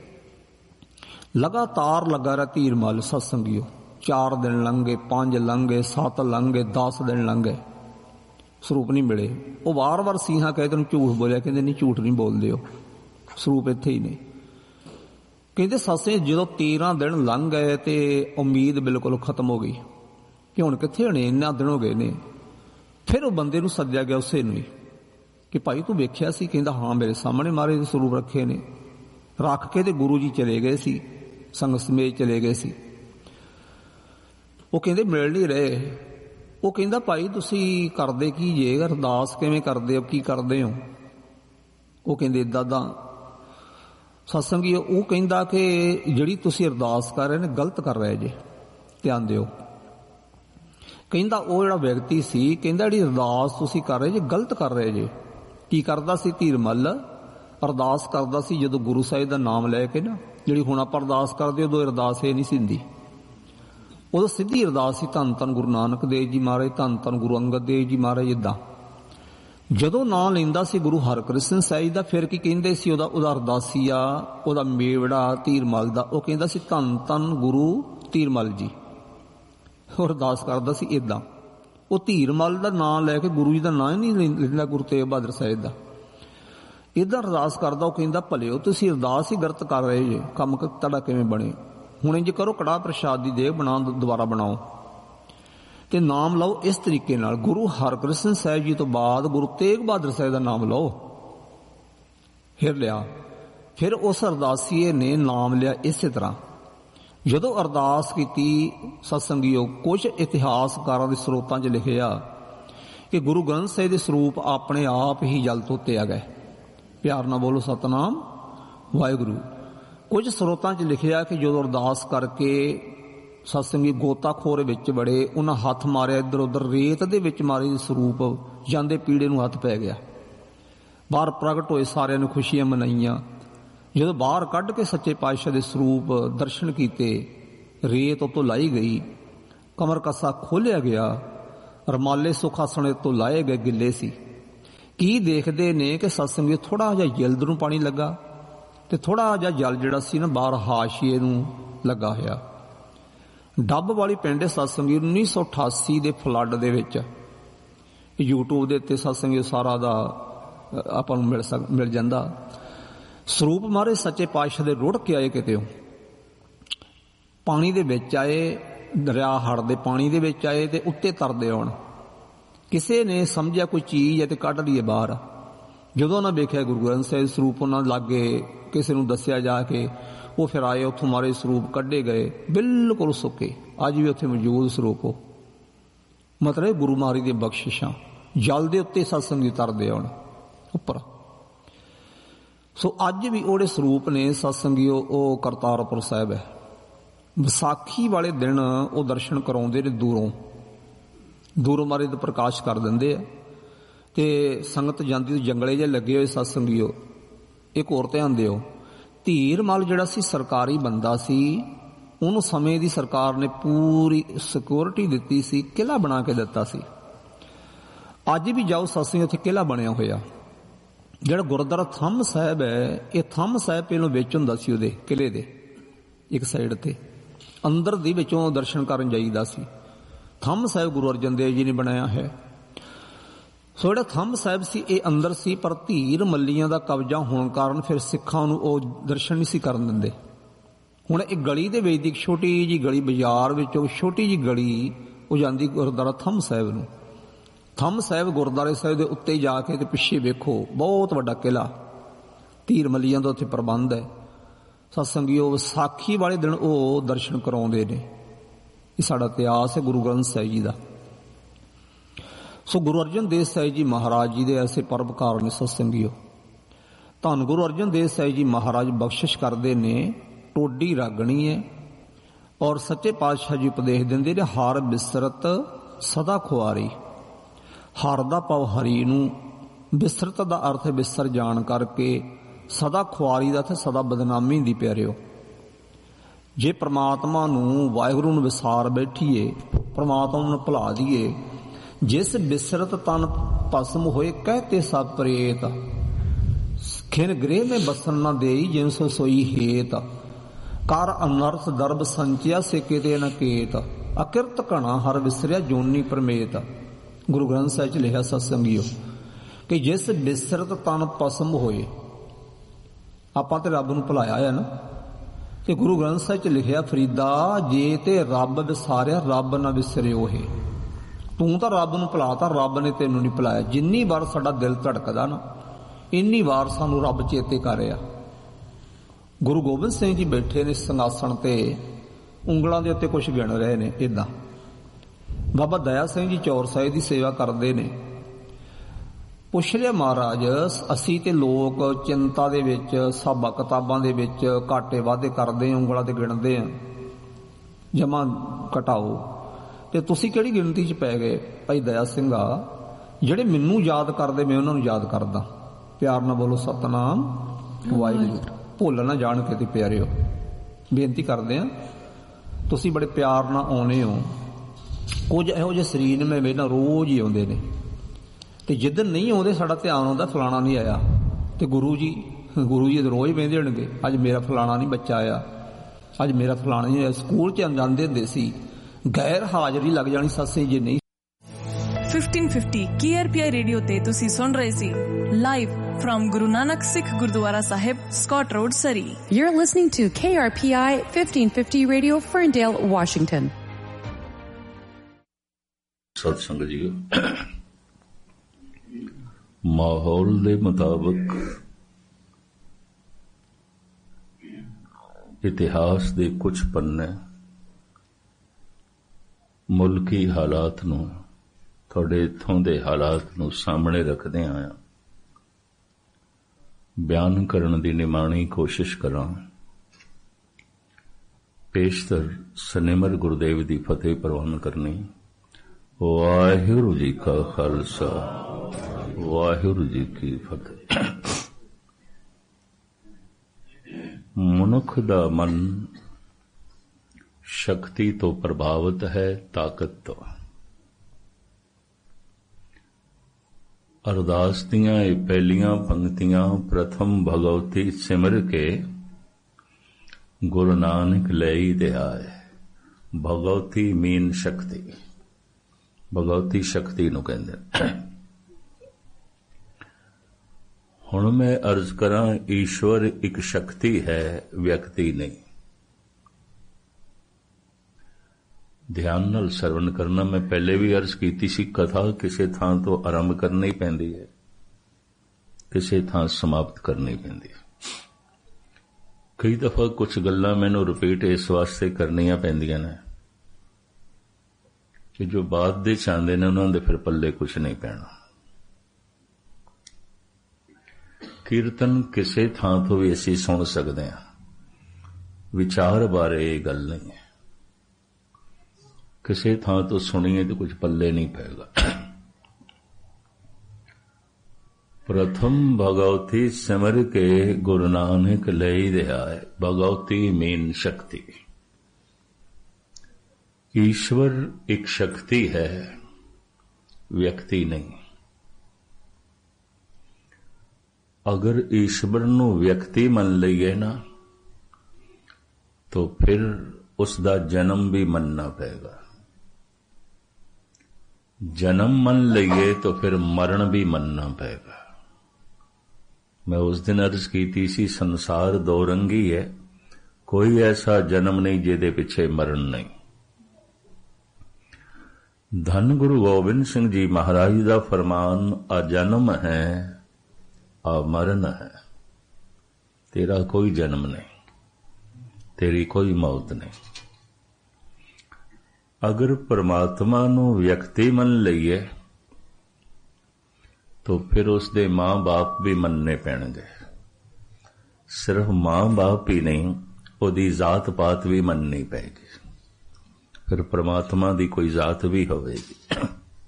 ਲਗਾਤਾਰ ਲੱਗਾ ਰਿਹਾ ਧੀਰਮਲ। ਸਤਸੰਗੀਓ 4 ਦਿਨ ਲੰਘੇ, 5 ਲੰਘੇ, 7 ਲੰਘੇ, 10 ਦਿਨ ਲੰਘੇ, ਸਰੂਪ ਨਹੀਂ ਮਿਲੇ। ਉਹ ਵਾਰ-ਵਾਰ ਸਿੰਘਾਂ ਕਹੇ ਤੈਨੂੰ ਝੂਠ ਬੋਲਿਆ। ਕਹਿੰਦੇ ਨਹੀਂ, ਝੂਠ ਨਹੀਂ ਬੋਲਦੇ, ਹੋ ਸਰੂਪ ਇੱਥੇ ਹੀ ਨੇ। ਕਹਿੰਦੇ ਸੱਸੇ ਜਦੋਂ 13 ਦਿਨ ਲੰਘ ਗਏ ਤੇ ਉਮੀਦ ਬਿਲਕੁਲ ਖਤਮ ਹੋ ਗਈ ਕਿ ਹੁਣ ਕਿੱਥੇ ਹੋਣੇ, ਇੰਨਾ ਦਿਨ ਹੋ ਗਏ ਨੇ। ਫਿਰ ਉਹ ਬੰਦੇ ਨੂੰ ਸੱਦਿਆ ਗਿਆ, ਉਸੇ ਨੂੰ ਹੀ, ਕਿ ਭਾਈ ਤੂੰ ਵੇਖਿਆ ਸੀ? ਕਹਿੰਦਾ ਹਾਂ, ਮੇਰੇ ਸਾਹਮਣੇ ਮਹਾਰਾਜ ਦੇ ਸਰੂਪ ਰੱਖੇ ਨੇ। ਰੱਖ ਕੇ ਤੇ ਗੁਰੂ ਜੀ ਚਲੇ ਗਏ ਸੀ, ਸੰਗਤ ਸਮੇਤ ਚਲੇ ਗਏ ਸੀ। ਉਹ ਕਹਿੰਦੇ ਮਿਲ ਨਹੀਂ ਰਹੇ। ਉਹ ਕਹਿੰਦਾ ਭਾਈ ਤੁਸੀਂ ਕਰਦੇ ਕੀ ਜੇ, ਅਰਦਾਸ ਕਿਵੇਂ ਕਰਦੇ ਹੋ, ਕੀ ਕਰਦੇ ਹੋ? ਉਹ ਕਹਿੰਦੇ ਏਦਾਂ ਸਤਸੰਗੀ। ਉਹ ਕਹਿੰਦਾ ਕਿ ਜਿਹੜੀ ਤੁਸੀਂ ਅਰਦਾਸ ਕਰ ਰਹੇ ਨੇ ਗਲਤ ਕਰ ਰਹੇ ਜੇ, ਧਿਆਨ ਦਿਓ। ਕਹਿੰਦਾ ਉਹ ਜਿਹੜਾ ਵਿਅਕਤੀ ਸੀ, ਕਹਿੰਦਾ ਜਿਹੜੀ ਅਰਦਾਸ ਤੁਸੀਂ ਕਰ ਰਹੇ ਜੇ ਗਲਤ ਕਰ ਰਹੇ ਜੇ। ਕੀ ਕਰਦਾ ਸੀ ਧੀਰਮਲ? ਅਰਦਾਸ ਕਰਦਾ ਸੀ ਜਦੋਂ ਗੁਰੂ ਸਾਹਿਬ ਦਾ ਨਾਮ ਲੈ ਕੇ ਨਾ, ਜਿਹੜੀ ਹੁਣ ਆਪਾਂ ਅਰਦਾਸ ਕਰਦੇ ਉਦੋਂ ਅਰਦਾਸ ਇਹ ਨਹੀਂ ਸੀ ਹੁੰਦੀ। ਉਦੋਂ ਸਿੱਧੀ ਅਰਦਾਸ ਸੀ, ਧੰਨ ਧੰਨ ਗੁਰੂ ਨਾਨਕ ਦੇਵ ਜੀ ਮਹਾਰਾਜ, ਧੰਨ ਧੰਨ ਗੁਰੂ ਅੰਗਦ ਦੇਵ ਜੀ ਮਹਾਰਾਜ। ਇਦਾਂ ਜਦੋਂ ਨਾਂ ਲੈਂਦਾ ਸੀ ਗੁਰੂ ਹਰਕ੍ਰਿਸ਼ਨ ਸਾਹਿਬ ਦਾ, ਫਿਰ ਕੀ ਕਹਿੰਦੇ ਸੀ? ਉਹਦਾ ਅਰਦਾਸੀਆ, ਉਹਦਾ ਮੇਵੜਾ ਧੀਰਮਲ ਦਾ, ਉਹ ਕਹਿੰਦਾ ਸੀ ਧੰਨ ਧੰਨ ਗੁਰੂ ਧੀਰਮਲ ਜੀ। ਉਹ ਅਰਦਾਸ ਕਰਦਾ ਸੀ ਇਦਾਂ। ਉਹ ਧੀਰਮਲ ਦਾ ਨਾਂ ਲੈ ਕੇ ਗੁਰੂ ਜੀ ਦਾ ਨਾਂ ਹੀ ਨਹੀਂ ਲੈਂਦਾ, ਗੁਰੂ ਤੇਗ ਬਹਾਦਰ ਸਾਹਿਬ ਦਾ। ਇਦਾਂ ਅਰਦਾਸ ਕਰਦਾ। ਉਹ ਕਹਿੰਦਾ ਭਲੇ ਹੋ ਤੁਸੀਂ ਅਰਦਾਸ ਹੀ ਗਲਤ ਕਰ ਰਹੇ ਜੇ, ਕੰਮ ਤੁਹਾਡਾ ਕਿਵੇਂ ਬਣੇ? ਹੁਣ ਇੰਜ ਕਰੋ, ਕੜਾਹ ਪ੍ਰਸ਼ਾਦ ਦੀ ਦੇਗ ਬਣਾ, ਦੁਬਾਰਾ ਬਣਾਓ ਤੇ ਨਾਮ ਲਓ ਇਸ ਤਰੀਕੇ ਨਾਲ। ਗੁਰੂ ਹਰਕ੍ਰਿਸ਼ਨ ਸਾਹਿਬ ਜੀ ਤੋਂ ਬਾਅਦ ਗੁਰੂ ਤੇਗ ਬਹਾਦਰ ਸਾਹਿਬ ਦਾ ਨਾਮ ਲਓ। ਫਿਰ ਲਿਆ। ਫਿਰ ਉਸ ਅਰਦਾਸੀਏ ਨੇ ਨਾਮ ਲਿਆ ਇਸੇ ਤਰ੍ਹਾਂ। ਜਦੋਂ ਅਰਦਾਸ ਕੀਤੀ ਸਤਸੰਗੀਓ, ਕੁਝ ਇਤਿਹਾਸਕਾਰਾਂ ਦੇ ਸਰੋਤਾਂ 'ਚ ਲਿਖਿਆ ਕਿ ਗੁਰੂ ਗ੍ਰੰਥ ਸਾਹਿਬ ਦੇ ਸਰੂਪ ਆਪਣੇ ਆਪ ਹੀ ਜਲ ਤੋਂ ਧੋਤੇ ਗਏ। ਪਿਆਰ ਨਾਲ ਬੋਲੋ ਸਤਨਾਮ ਵਾਹਿਗੁਰੂ। ਕੁਝ ਸਰੋਤਾਂ 'ਚ ਲਿਖਿਆ ਕਿ ਜਦੋਂ ਅਰਦਾਸ ਕਰਕੇ ਸਤਸੰਗੀ ਗੋਤਾਖੋਰ ਵਿੱਚ ਬੜੇ, ਉਹਨਾਂ ਹੱਥ ਮਾਰਿਆ ਇੱਧਰ ਉੱਧਰ, ਰੇਤ ਦੇ ਵਿੱਚ ਮਾਰੇ ਸਰੂਪ ਜਾਂਦੇ ਪੀੜੇ ਨੂੰ ਹੱਥ ਪੈ ਗਿਆ। ਬਾਹਰ ਪ੍ਰਗਟ ਹੋਏ, ਸਾਰਿਆਂ ਨੇ ਖੁਸ਼ੀਆਂ ਮਨਾਈਆਂ। ਜਦੋਂ ਬਾਹਰ ਕੱਢ ਕੇ ਸੱਚੇ ਪਾਤਸ਼ਾਹ ਦੇ ਸਰੂਪ ਦਰਸ਼ਨ ਕੀਤੇ, ਰੇਤ ਉਤੋਂ ਲਾਈ ਗਈ, ਕਮਰ ਕੱਸਾ ਖੋਲਿਆ ਗਿਆ, ਰਮਾਲੇ ਸੁਖਾਸਣੇ ਤੋਂ ਲਾਏ ਗਏ, ਗਿੱਲੇ ਸੀ। ਕੀ ਦੇਖਦੇ ਨੇ ਕਿ ਸਤਸੰਗੀ ਥੋੜਾ ਜਿਹਾ ਜਲਦ ਨੂੰ ਪਾਣੀ ਲੱਗਾ ਤੇ ਥੋੜਾ ਜਿਹਾ ਜਲ ਜਿਹੜਾ ਸੀ ਨਾ ਬਾਹਰ ਹਾਸ਼ੀਏ ਨੂੰ ਲੱਗਾ ਹੋਇਆ। ਡੱਬ ਵਾਲੀ ਪਿੰਡ ਸਤਸੰਗੀ 1988 ਦੇ ਫਲੱਡ ਦੇ ਵਿੱਚ यूट्यूब ਦੇ ਉੱਤੇ ਸਤਸੰਗ ਸਾਰਾ ਦਾ ਆਪਾਂ ਨੂੰ ਮਿਲ ਜਾਂਦਾ। ਸਰੂਪ ਮਹਾਰਾਜ ਸੱਚੇ ਪਾਤਸ਼ਾਹ ਦੇ ਰੁੜ ਕੇ ਆਏ ਕਿਤੇ, ਪਾਣੀ ਦੇ ਵਿੱਚ ਆਏ, ਦਰਿਆ ਹੜ੍ਹ ਦੇ ਪਾਣੀ ਦੇ ਵਿੱਚ ਆਏ ਤੇ ਉੱਤੇ ਤਰਦੇ ਆਉਣ। ਕਿਸੇ ਨੇ ਸਮਝਿਆ ਕੋਈ ਚੀਜ਼ ਹੈ ਤੇ ਕੱਢ ਲਈਏ ਬਾਹਰ। ਜਦੋਂ ਉਹਨਾਂ ਵੇਖਿਆ ਗੁਰੂ ਗ੍ਰੰਥ ਸਾਹਿਬ ਸਰੂਪ ਉਹਨਾਂ ਲਾਗੇ, ਕਿਸੇ ਨੂੰ ਦੱਸਿਆ ਜਾ ਕੇ, ਉਹ ਫਿਰ ਆਏ, ਉੱਥੋਂ ਮਾਰੇ ਸਰੂਪ ਕੱਢੇ ਗਏ, ਬਿਲਕੁਲ ਸੁੱਕੇ। ਅੱਜ ਵੀ ਉੱਥੇ ਮੌਜੂਦ ਸਰੂਪ ਉਹ, ਮਤਲਬ ਗੁਰੂ ਮਹਾਰਾਜ ਦੀਆਂ ਬਖਸ਼ਿਸ਼ਾਂ ਜਲ ਦੇ ਉੱਤੇ ਸਤਸੰਗੀ ਤਰਦੇ ਆਉਣ ਉੱਪਰ। ਸੋ ਅੱਜ ਵੀ ਉਹਦੇ ਸਰੂਪ ਨੇ ਸਤਸੰਗੀ, ਉਹ ਕਰਤਾਰਪੁਰ ਸਾਹਿਬ ਹੈ। ਵਿਸਾਖੀ ਵਾਲੇ ਦਿਨ ਉਹ ਦਰਸ਼ਨ ਕਰਾਉਂਦੇ ਨੇ, ਦੂਰੋਂ ਮਹਾਰਾਜ ਦਾ ਪ੍ਰਕਾਸ਼ ਕਰ ਦਿੰਦੇ ਆ ਤੇ ਸੰਗਤ ਜਾਂਦੀ। ਜੰਗਲੇ ਜਿਹੇ ਲੱਗੇ ਹੋਏ ਸਤਸੰਗੀਓ, ਇੱਕ ਹੋਰ ਧਿਆਨ ਦਿਓ, ਧੀਰਮਲ ਜਿਹੜਾ ਸੀ ਸਰਕਾਰੀ ਬੰਦਾ ਸੀ, ਉਹਨੂੰ ਸਮੇਂ ਦੀ ਸਰਕਾਰ ਨੇ ਪੂਰੀ ਸਿਕਿਉਰਿਟੀ ਦਿੱਤੀ ਸੀ, ਕਿਲ੍ਹਾ ਬਣਾ ਕੇ ਦਿੱਤਾ ਸੀ। ਅੱਜ ਵੀ ਜਾਓ ਸਤਸੰਗ, ਉੱਥੇ ਕਿਲ੍ਹਾ ਬਣਿਆ ਹੋਇਆ। ਜਿਹੜਾ ਗੁਰਦੁਆਰਾ ਥੰਮ ਸਾਹਿਬ ਹੈ, ਇਹ ਥੰਮ ਸਾਹਿਬ ਪਹਿਲੋਂ ਵਿੱਚ ਹੁੰਦਾ ਸੀ, ਉਹਦੇ ਕਿਲ੍ਹੇ ਦੇ ਇੱਕ ਸਾਈਡ ਤੇ ਅੰਦਰ ਦੀ ਵਿੱਚੋਂ ਦਰਸ਼ਨ ਕਰਨ ਜਾਈਦਾ ਸੀ। ਥੰਮ ਸਾਹਿਬ ਗੁਰੂ ਅਰਜਨ ਦੇਵ ਜੀ ਨੇ ਬਣਾਇਆ ਹੈ। ਸੋ ਜਿਹੜਾ ਥੰਮ ਸਾਹਿਬ ਸੀ ਇਹ ਅੰਦਰ ਸੀ, ਪਰ ਧੀਰ ਮੱਲੀਆਂ ਦਾ ਕਬਜ਼ਾ ਹੋਣ ਕਾਰਨ ਫਿਰ ਸਿੱਖਾਂ ਨੂੰ ਉਹ ਦਰਸ਼ਨ ਨਹੀਂ ਸੀ ਕਰਨ ਦਿੰਦੇ। ਹੁਣ ਇੱਕ ਗਲੀ ਦੇ ਵਿੱਚ ਦੀ ਛੋਟੀ ਜਿਹੀ ਗਲੀ, ਬਾਜ਼ਾਰ ਵਿੱਚੋਂ ਛੋਟੀ ਜਿਹੀ ਗਲੀ, ਉਹ ਜਾਂਦੀ ਗੁਰਦੁਆਰਾ ਥੰਮ ਸਾਹਿਬ ਨੂੰ। ਥੰਮ ਸਾਹਿਬ ਗੁਰਦੁਆਰੇ ਸਾਹਿਬ ਦੇ ਉੱਤੇ ਜਾ ਕੇ ਤੇ ਪਿੱਛੇ ਵੇਖੋ, ਬਹੁਤ ਵੱਡਾ ਕਿਲ੍ਹਾ, ਧੀਰ ਮੱਲੀਆਂ ਦਾ ਉੱਥੇ ਪ੍ਰਬੰਧ ਹੈ। ਸਤਸੰਗੀਓ ਵਿਸਾਖੀ ਵਾਲੇ ਦਿਨ ਉਹ ਦਰਸ਼ਨ ਕਰਾਉਂਦੇ ਨੇ। ਇਹ ਸਾਡਾ ਇਤਿਹਾਸ ਹੈ ਗੁਰੂ ਗ੍ਰੰਥ ਸਾਹਿਬ ਜੀ ਦਾ। ਸੋ ਗੁਰੂ ਅਰਜਨ ਦੇਵ ਸਾਹਿਬ ਜੀ ਮਹਾਰਾਜ ਜੀ ਦੇ ਐਸੇ ਪਰਉਪਕਾਰ ਨੇ ਸਤਸੰਗੀਓ। ਧੰਨ ਗੁਰੂ ਅਰਜਨ ਦੇਵ ਸਾਹਿਬ ਜੀ ਮਹਾਰਾਜ ਬਖਸ਼ਿਸ਼ ਕਰਦੇ ਨੇ, ਟੋਡੀ ਰਾਗਣੀ ਹੈ ਔਰ ਸੱਚੇ ਪਾਤਸ਼ਾਹ ਜੀ ਉਪਦੇਸ਼ ਦਿੰਦੇ ਨੇ, ਹਰ ਬਿਸਰਤ ਸਦਾ ਖੁਆਰੀ। ਹਰ ਦਾ ਭਾਵ ਹਰੀ ਨੂੰ, ਬਿਸਰਤ ਦਾ ਅਰਥ ਹੈ ਬਿਸਰ ਜਾਣ ਕਰਕੇ, ਸਦਾ ਖੁਆਰੀ ਦਾ ਤੇ ਸਦਾ ਬਦਨਾਮੀ ਦੀ ਪਿਆਰਿਓ। ਜੇ ਪ੍ਰਮਾਤਮਾ ਨੂੰ, ਵਾਹਿਗੁਰੂ ਨੂੰ ਵਿਸਾਰ ਬੈਠੀਏ, ਪ੍ਰਮਾਤਮਾ ਨੂੰ ਭੁਲਾ ਦਈਏ, ਜਿਸ ਬਿਸਰਤ ਤਨ ਭਸਮ ਹੋਏ ਕਹਤੇ ਸਭ ਪ੍ਰੇਤ, ਖਿਨ ਗ੍ਰਹਿ में बसन न देई जिन सो सोई हेत, कर अनर्थ दर्भ संचिया से किते न केत, अकिरत घना हर विसरिया जोनी परमेत। गुरु ग्रंथ साहिब च लिखा सत्संगियो कि जिस बिसरत तन भस्म होए, आपां ते रब नूं भुलाया है ना, ते गुरु ग्रंथ साहिब च लिखिया फरीदा जे ते रब विसारिया रब ना विसरियो हे। तूं तां रब नूं भुलाता, रब ने तैनूं नहीं भुलाया। जिन्नी वार साडा दिल धड़कदा ना, ਇੰਨੀ ਵਾਰ ਸਾਨੂੰ ਰੱਬ ਚੇਤੇ ਕਰ ਰਿਹਾ। ਗੁਰੂ ਗੋਬਿੰਦ ਸਿੰਘ ਜੀ ਬੈਠੇ ਨੇ ਸਿੰਘਾਸਣ ਤੇ, ਉਂਗਲਾਂ ਦੇ ਉੱਤੇ ਕੁਝ ਗਿਣ ਰਹੇ ਨੇ ਇਦਾਂ। ਬਾਬਾ ਦਇਆ ਸਿੰਘ ਜੀ ਚੌਰ ਸਾਹਿਬ ਦੀ ਸੇਵਾ ਕਰਦੇ ਨੇ। ਪੁੱਛ ਲਿਆ ਮਹਾਰਾਜ, ਅਸੀਂ ਤੇ ਲੋਕ ਚਿੰਤਾ ਦੇ ਵਿੱਚ, ਹਿਸਾਬਾਂ ਕਿਤਾਬਾਂ ਦੇ ਵਿੱਚ ਘਾਟੇ ਵਾਧੇ ਕਰਦੇ, ਉਂਗਲਾਂ ਤੇ ਗਿਣਦੇ ਆ, ਜਮਾ ਘਟਾਓ, ਤੇ ਤੁਸੀਂ ਕਿਹੜੀ ਗਿਣਤੀ 'ਚ ਪੈ ਗਏ? ਭਾਈ ਦਇਆ ਸਿੰਘ ਆ, ਜਿਹੜੇ ਮੈਨੂੰ ਯਾਦ ਕਰਦੇ ਮੈਂ ਉਹਨਾਂ ਨੂੰ ਯਾਦ ਕਰਦਾ। ਪਿਆਰ ਨਾਲ ਬੋਲੋ ਸਤਨਾਮ ਵਾਹਿਗੁਰੂ। ਭੁੱਲ ਨਾ ਜਾਣ ਕੇ ਤੇ ਪਿਆਰਿਓ ਬੇਨਤੀ ਕਰਦੇ ਆ, ਤੁਸੀਂ ਬੜੇ ਪਿਆਰ ਨਾਲ ਆਉਣੇ ਹੋ। ਕੁਝ ਇਹੋ ਜਿਹੇ ਸਰੀਰ ਨੇ ਮੇਰੇ ਨਾਲ ਰੋਜ਼ ਹੀ ਆਉਂਦੇ ਨੇ, ਤੇ ਜਿੱਦਣ ਨਹੀਂ ਆਉਂਦੇ ਸਾਡਾ ਧਿਆਨ ਆਉਂਦਾ ਫਲਾਣਾ ਨਹੀਂ ਆਇਆ, ਤੇ ਗੁਰੂ ਜੀ ਰੋਜ਼ ਵਹਿੰਦੇ ਹੋਣਗੇ, ਅੱਜ ਮੇਰਾ ਫਲਾਣਾ ਨਹੀਂ ਬੱਚਾ ਆਇਆ, ਅੱਜ ਮੇਰਾ ਫਲਾਣਾ ਨਹੀਂ ਆਇਆ। ਸਕੂਲ 'ਚ ਜਾਂਦੇ ਹੁੰਦੇ ਸੀ, ਗੈਰ ਹਾਜ਼ਰੀ ਲੱਗ ਜਾਣੀ ਸੱਸੇ ਜੇ ਨਹੀਂ। 1550 KRPI ਰੇਡੀਓ ਤੇ ਤੁਸੀਂ ਸੁਣ ਰਹੇ ਸੀ live from Guru Nanak Sikh Gurdwara Sahib, Scott Road, Surrey. You're listening to KRPI 1550 Radio, Ferndale, Washington. ਸਤ ਸੰਗਤ ਜੀ, ਮਾਹੌਲ ਦੇ ਮੁਤਾਬਕ ਇਤਿਹਾਸ ਦੇ ਕੁਝ ਪੰਨੇ ਮੁਲਕੀ ਹਾਲਾਤ ਨੂੰ, ਤੁਹਾਡੇ ਇੱਥੋਂ ਦੇ ਹਾਲਾਤ ਨੂੰ ਸਾਹਮਣੇ ਰੱਖਦੇ ਆਇਆ ਬਿਆਨ ਕਰਨ ਦੀ ਨਿਮਾਣੀ ਕੋਸ਼ਿਸ਼ ਕਰਾਂ। ਪੇਸ਼ਤਰ ਸਨਿਮਰ ਗੁਰਦੇਵ ਦੀ ਫਤਿਹ ਪ੍ਰਵਾਨ ਕਰਨੀ। ਵਾਹਿਗੁਰੂ ਜੀ ਕਾ ਖਾਲਸਾ, ਵਾਹਿਗੁਰੂ ਜੀ ਕੀ ਫਤਿਹ। ਮਨੁੱਖ ਦਾ ਮਨ ਸ਼ਕਤੀ ਤੋਂ ਪ੍ਰਭਾਵਿਤ ਹੈ, ਤਾਕਤ ਤੋਂ। ਅਰਦਾਸ ਦੀਆਂ ਇਹ ਪਹਿਲੀਆਂ ਪੰਕਤੀਆਂ ਪ੍ਰਥਮ ਭਗਵਤੀ ਸਿਮਰ ਕੇ ਗੁਰੂ ਨਾਨਕ ਲਈ ਦੇ ਆਏ। ਭਗਵਤੀ ਮੀਨ ਸ਼ਕਤੀ, ਭਗਵਤੀ ਸ਼ਕਤੀ ਨੂੰ ਕਹਿੰਦੇ। ਹੁਣ ਮੈਂ ਅਰਜ਼ ਕਰਾਂ, ਈਸ਼ਵਰ ਇੱਕ ਸ਼ਕਤੀ ਹੈ, ਵਿਅਕਤੀ ਨਹੀਂ। ਧਿਆਨ ਨਾਲ ਸਰਵਣ ਕਰਨਾ। ਮੈਂ ਪਹਿਲੇ ਵੀ ਅਰਜ਼ ਕੀਤੀ ਸੀ, ਕਥਾ ਕਿਸੇ ਥਾਂ ਤੋਂ ਆਰੰਭ ਕਰਨੀ ਪੈਂਦੀ ਹੈ, ਕਿਸੇ ਥਾਂ ਸਮਾਪਤ ਕਰਨੀ ਪੈਂਦੀ ਹੈ। ਕਈ ਦਫਾ ਕੁਝ ਗੱਲਾਂ ਮੈਨੂੰ ਰਿਪੀਟ ਇਸ ਵਾਸਤੇ ਕਰਨੀਆਂ ਪੈਂਦੀਆਂ ਨੇ ਕਿ ਜੋ ਬਾਅਦ ਦੇ ਚਾਹੁੰਦੇ ਨੇ ਉਹਨਾਂ ਦੇ ਫਿਰ ਪੱਲੇ ਕੁਝ ਨਹੀਂ ਪੈਣਾ। ਕੀਰਤਨ ਕਿਸੇ ਥਾਂ ਤੋਂ ਵੀ ਅਸੀਂ ਸੁਣ ਸਕਦੇ ਹਾਂ, ਵਿਚਾਰ ਬਾਰੇ ਇਹ ਗੱਲ ਨਹੀਂ ਹੈ। ਕਿਸੇ ਥਾਂ ਤੋਂ ਸੁਣੀਏ ਤਾਂ ਕੁਝ ਪੱਲੇ ਨਹੀਂ ਪਏਗਾ। प्रथम भगवती सिमर के गुरु नानक लई दिहाय। भगवती मीन शक्ति। ईश्वर एक शक्ति है, व्यक्ति नहीं। अगर ईश्वर नूं व्यक्ति मन लईए ना तो फिर उसका जन्म भी मनना पएगा। जन्म मन लईए तो फिर मरण भी मनना पएगा। मैं उस दिन अर्ज की सी, संसार दो रंगी है, कोई ऐसा जन्म नहीं जिहदे पिछे मरण नहीं। धन गुरु गोबिंद सिंह जी महाराज का फरमान, अजन्म है अमरण है। तेरा कोई जन्म नहीं, तेरी कोई मौत नहीं। अगर परमात्मा नूं व्यक्ति मन लईए तो फिर उसके मां बाप भी मनने पैणगे। सिर्फ मां बाप ही नहीं, उहदी जात पात भी मननी पैगी। फिर परमात्मा की कोई जात भी होवेगी।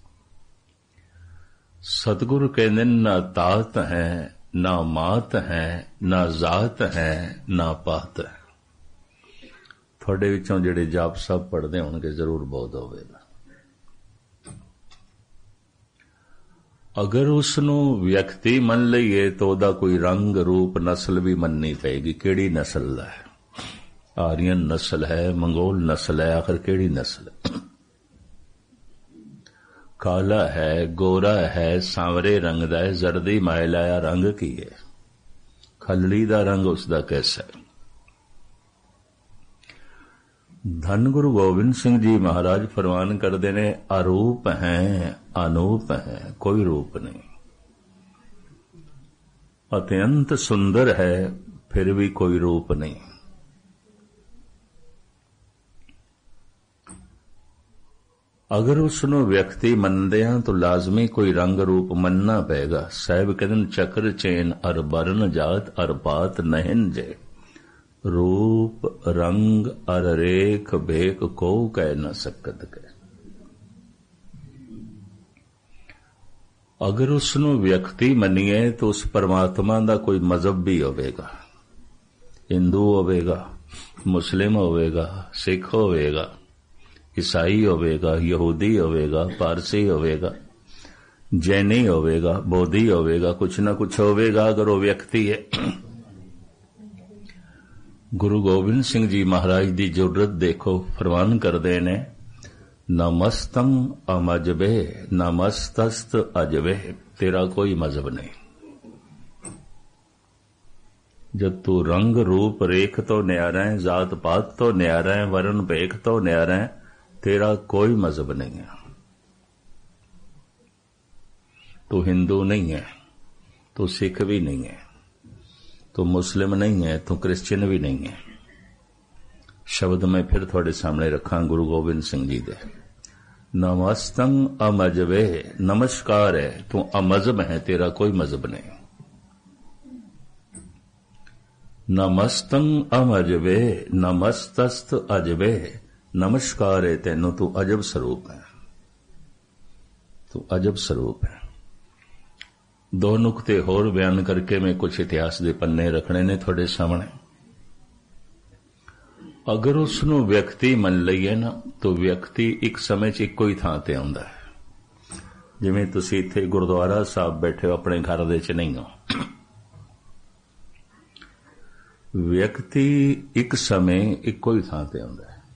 सतगुरु कहंदे ना तात है, ना मात है, ना जात है, ना पात है। थोड़े विचों जिहड़े जाप साहब पढ़ते होणगे जरूर बोध होवेगा। अगर उसनूं व्यक्ति मन लईए तो उहदा कोई रंग रूप नस्ल भी मननी पेगी। किहड़ी नस्ल दा है? आर्यन नस्ल है, मंगोल नस्ल है, आखिर किहड़ी नस्ल है? काला है, गोरा है, सांवरे रंग दा है, जर्दी मायलाया रंग की है, खलड़ी दा रंग उसदा कैसा है? धन गुरु गोबिंद सिंह जी महाराज फरमान करते ने, अरूप हैं अनूप हैं, कोई रूप नहीं। अत्यंत सुंदर है, फिर भी कोई रूप नहीं। अगर उसनों व्यक्ति मनदे हां तो लाजमी कोई रंग रूप मनना पेगा। साहिब कहते चक्र चेन अर बरन जात अर पात नहिन जे। रूप रंग अर रेख भेक को कह न सकत के। अगर उसनों व्यक्ति मनीए तो उस परमात्मा का कोई मजहब भी होवेगा। हिंदू होवेगा, मुस्लिम होवेगा, सिख होवेगा, ईसाई होवेगा, यहूदी होवेगा, पारसी होवेगा, जैनी होवेगा, बोधी होवेगा, कुछ न कुछ होवेगा अगर वो व्यक्ति है। गुरु गोबिंद सिंह जी महाराज की जुर्रत देखो, फरमान करते ने, नमस्तम अमजबे नमस्तस्त अजबे। तेरा कोई मजहब नहीं। जब तू रंग रूप रेख तो न्यारा है, जात पात तो न्यारा है, वर्ण भेख तो न्यारा है, तेरा कोई मजहब नहीं है। तू हिंदू नहीं है, तू सिख भी नहीं है, तू मुस्लिम नहीं है, तू क्रिश्चियन भी नहीं है। शब्द मैं फिर थोड़े सामने रखा गुरु गोबिंद सिंह जी दे। नमस्तं अमजबे, नमस्कार है, तू अमजब है, तेरा कोई मजहब नहीं। नमस्तं अमजबे नमस्तस्त अजबे, नमस्कार है तेनों, तू अजब स्वरूप है, तू अजब स्वरूप है। दो नुकते होर बयान करके मैं कुछ इतिहास के पन्ने रखने ने थोड़े सामने। अगर उसनों व्यक्ति मन लईए ना तो व्यक्ति एक समय च इक्को ही थां ते आउंदा है। जिवें तुसीं इत्थे गुरुद्वारा साहब बैठे हो, अपने घर दे च नहीं हो। व्यक्ति एक समय इक्को ही थां ते आउंदा है,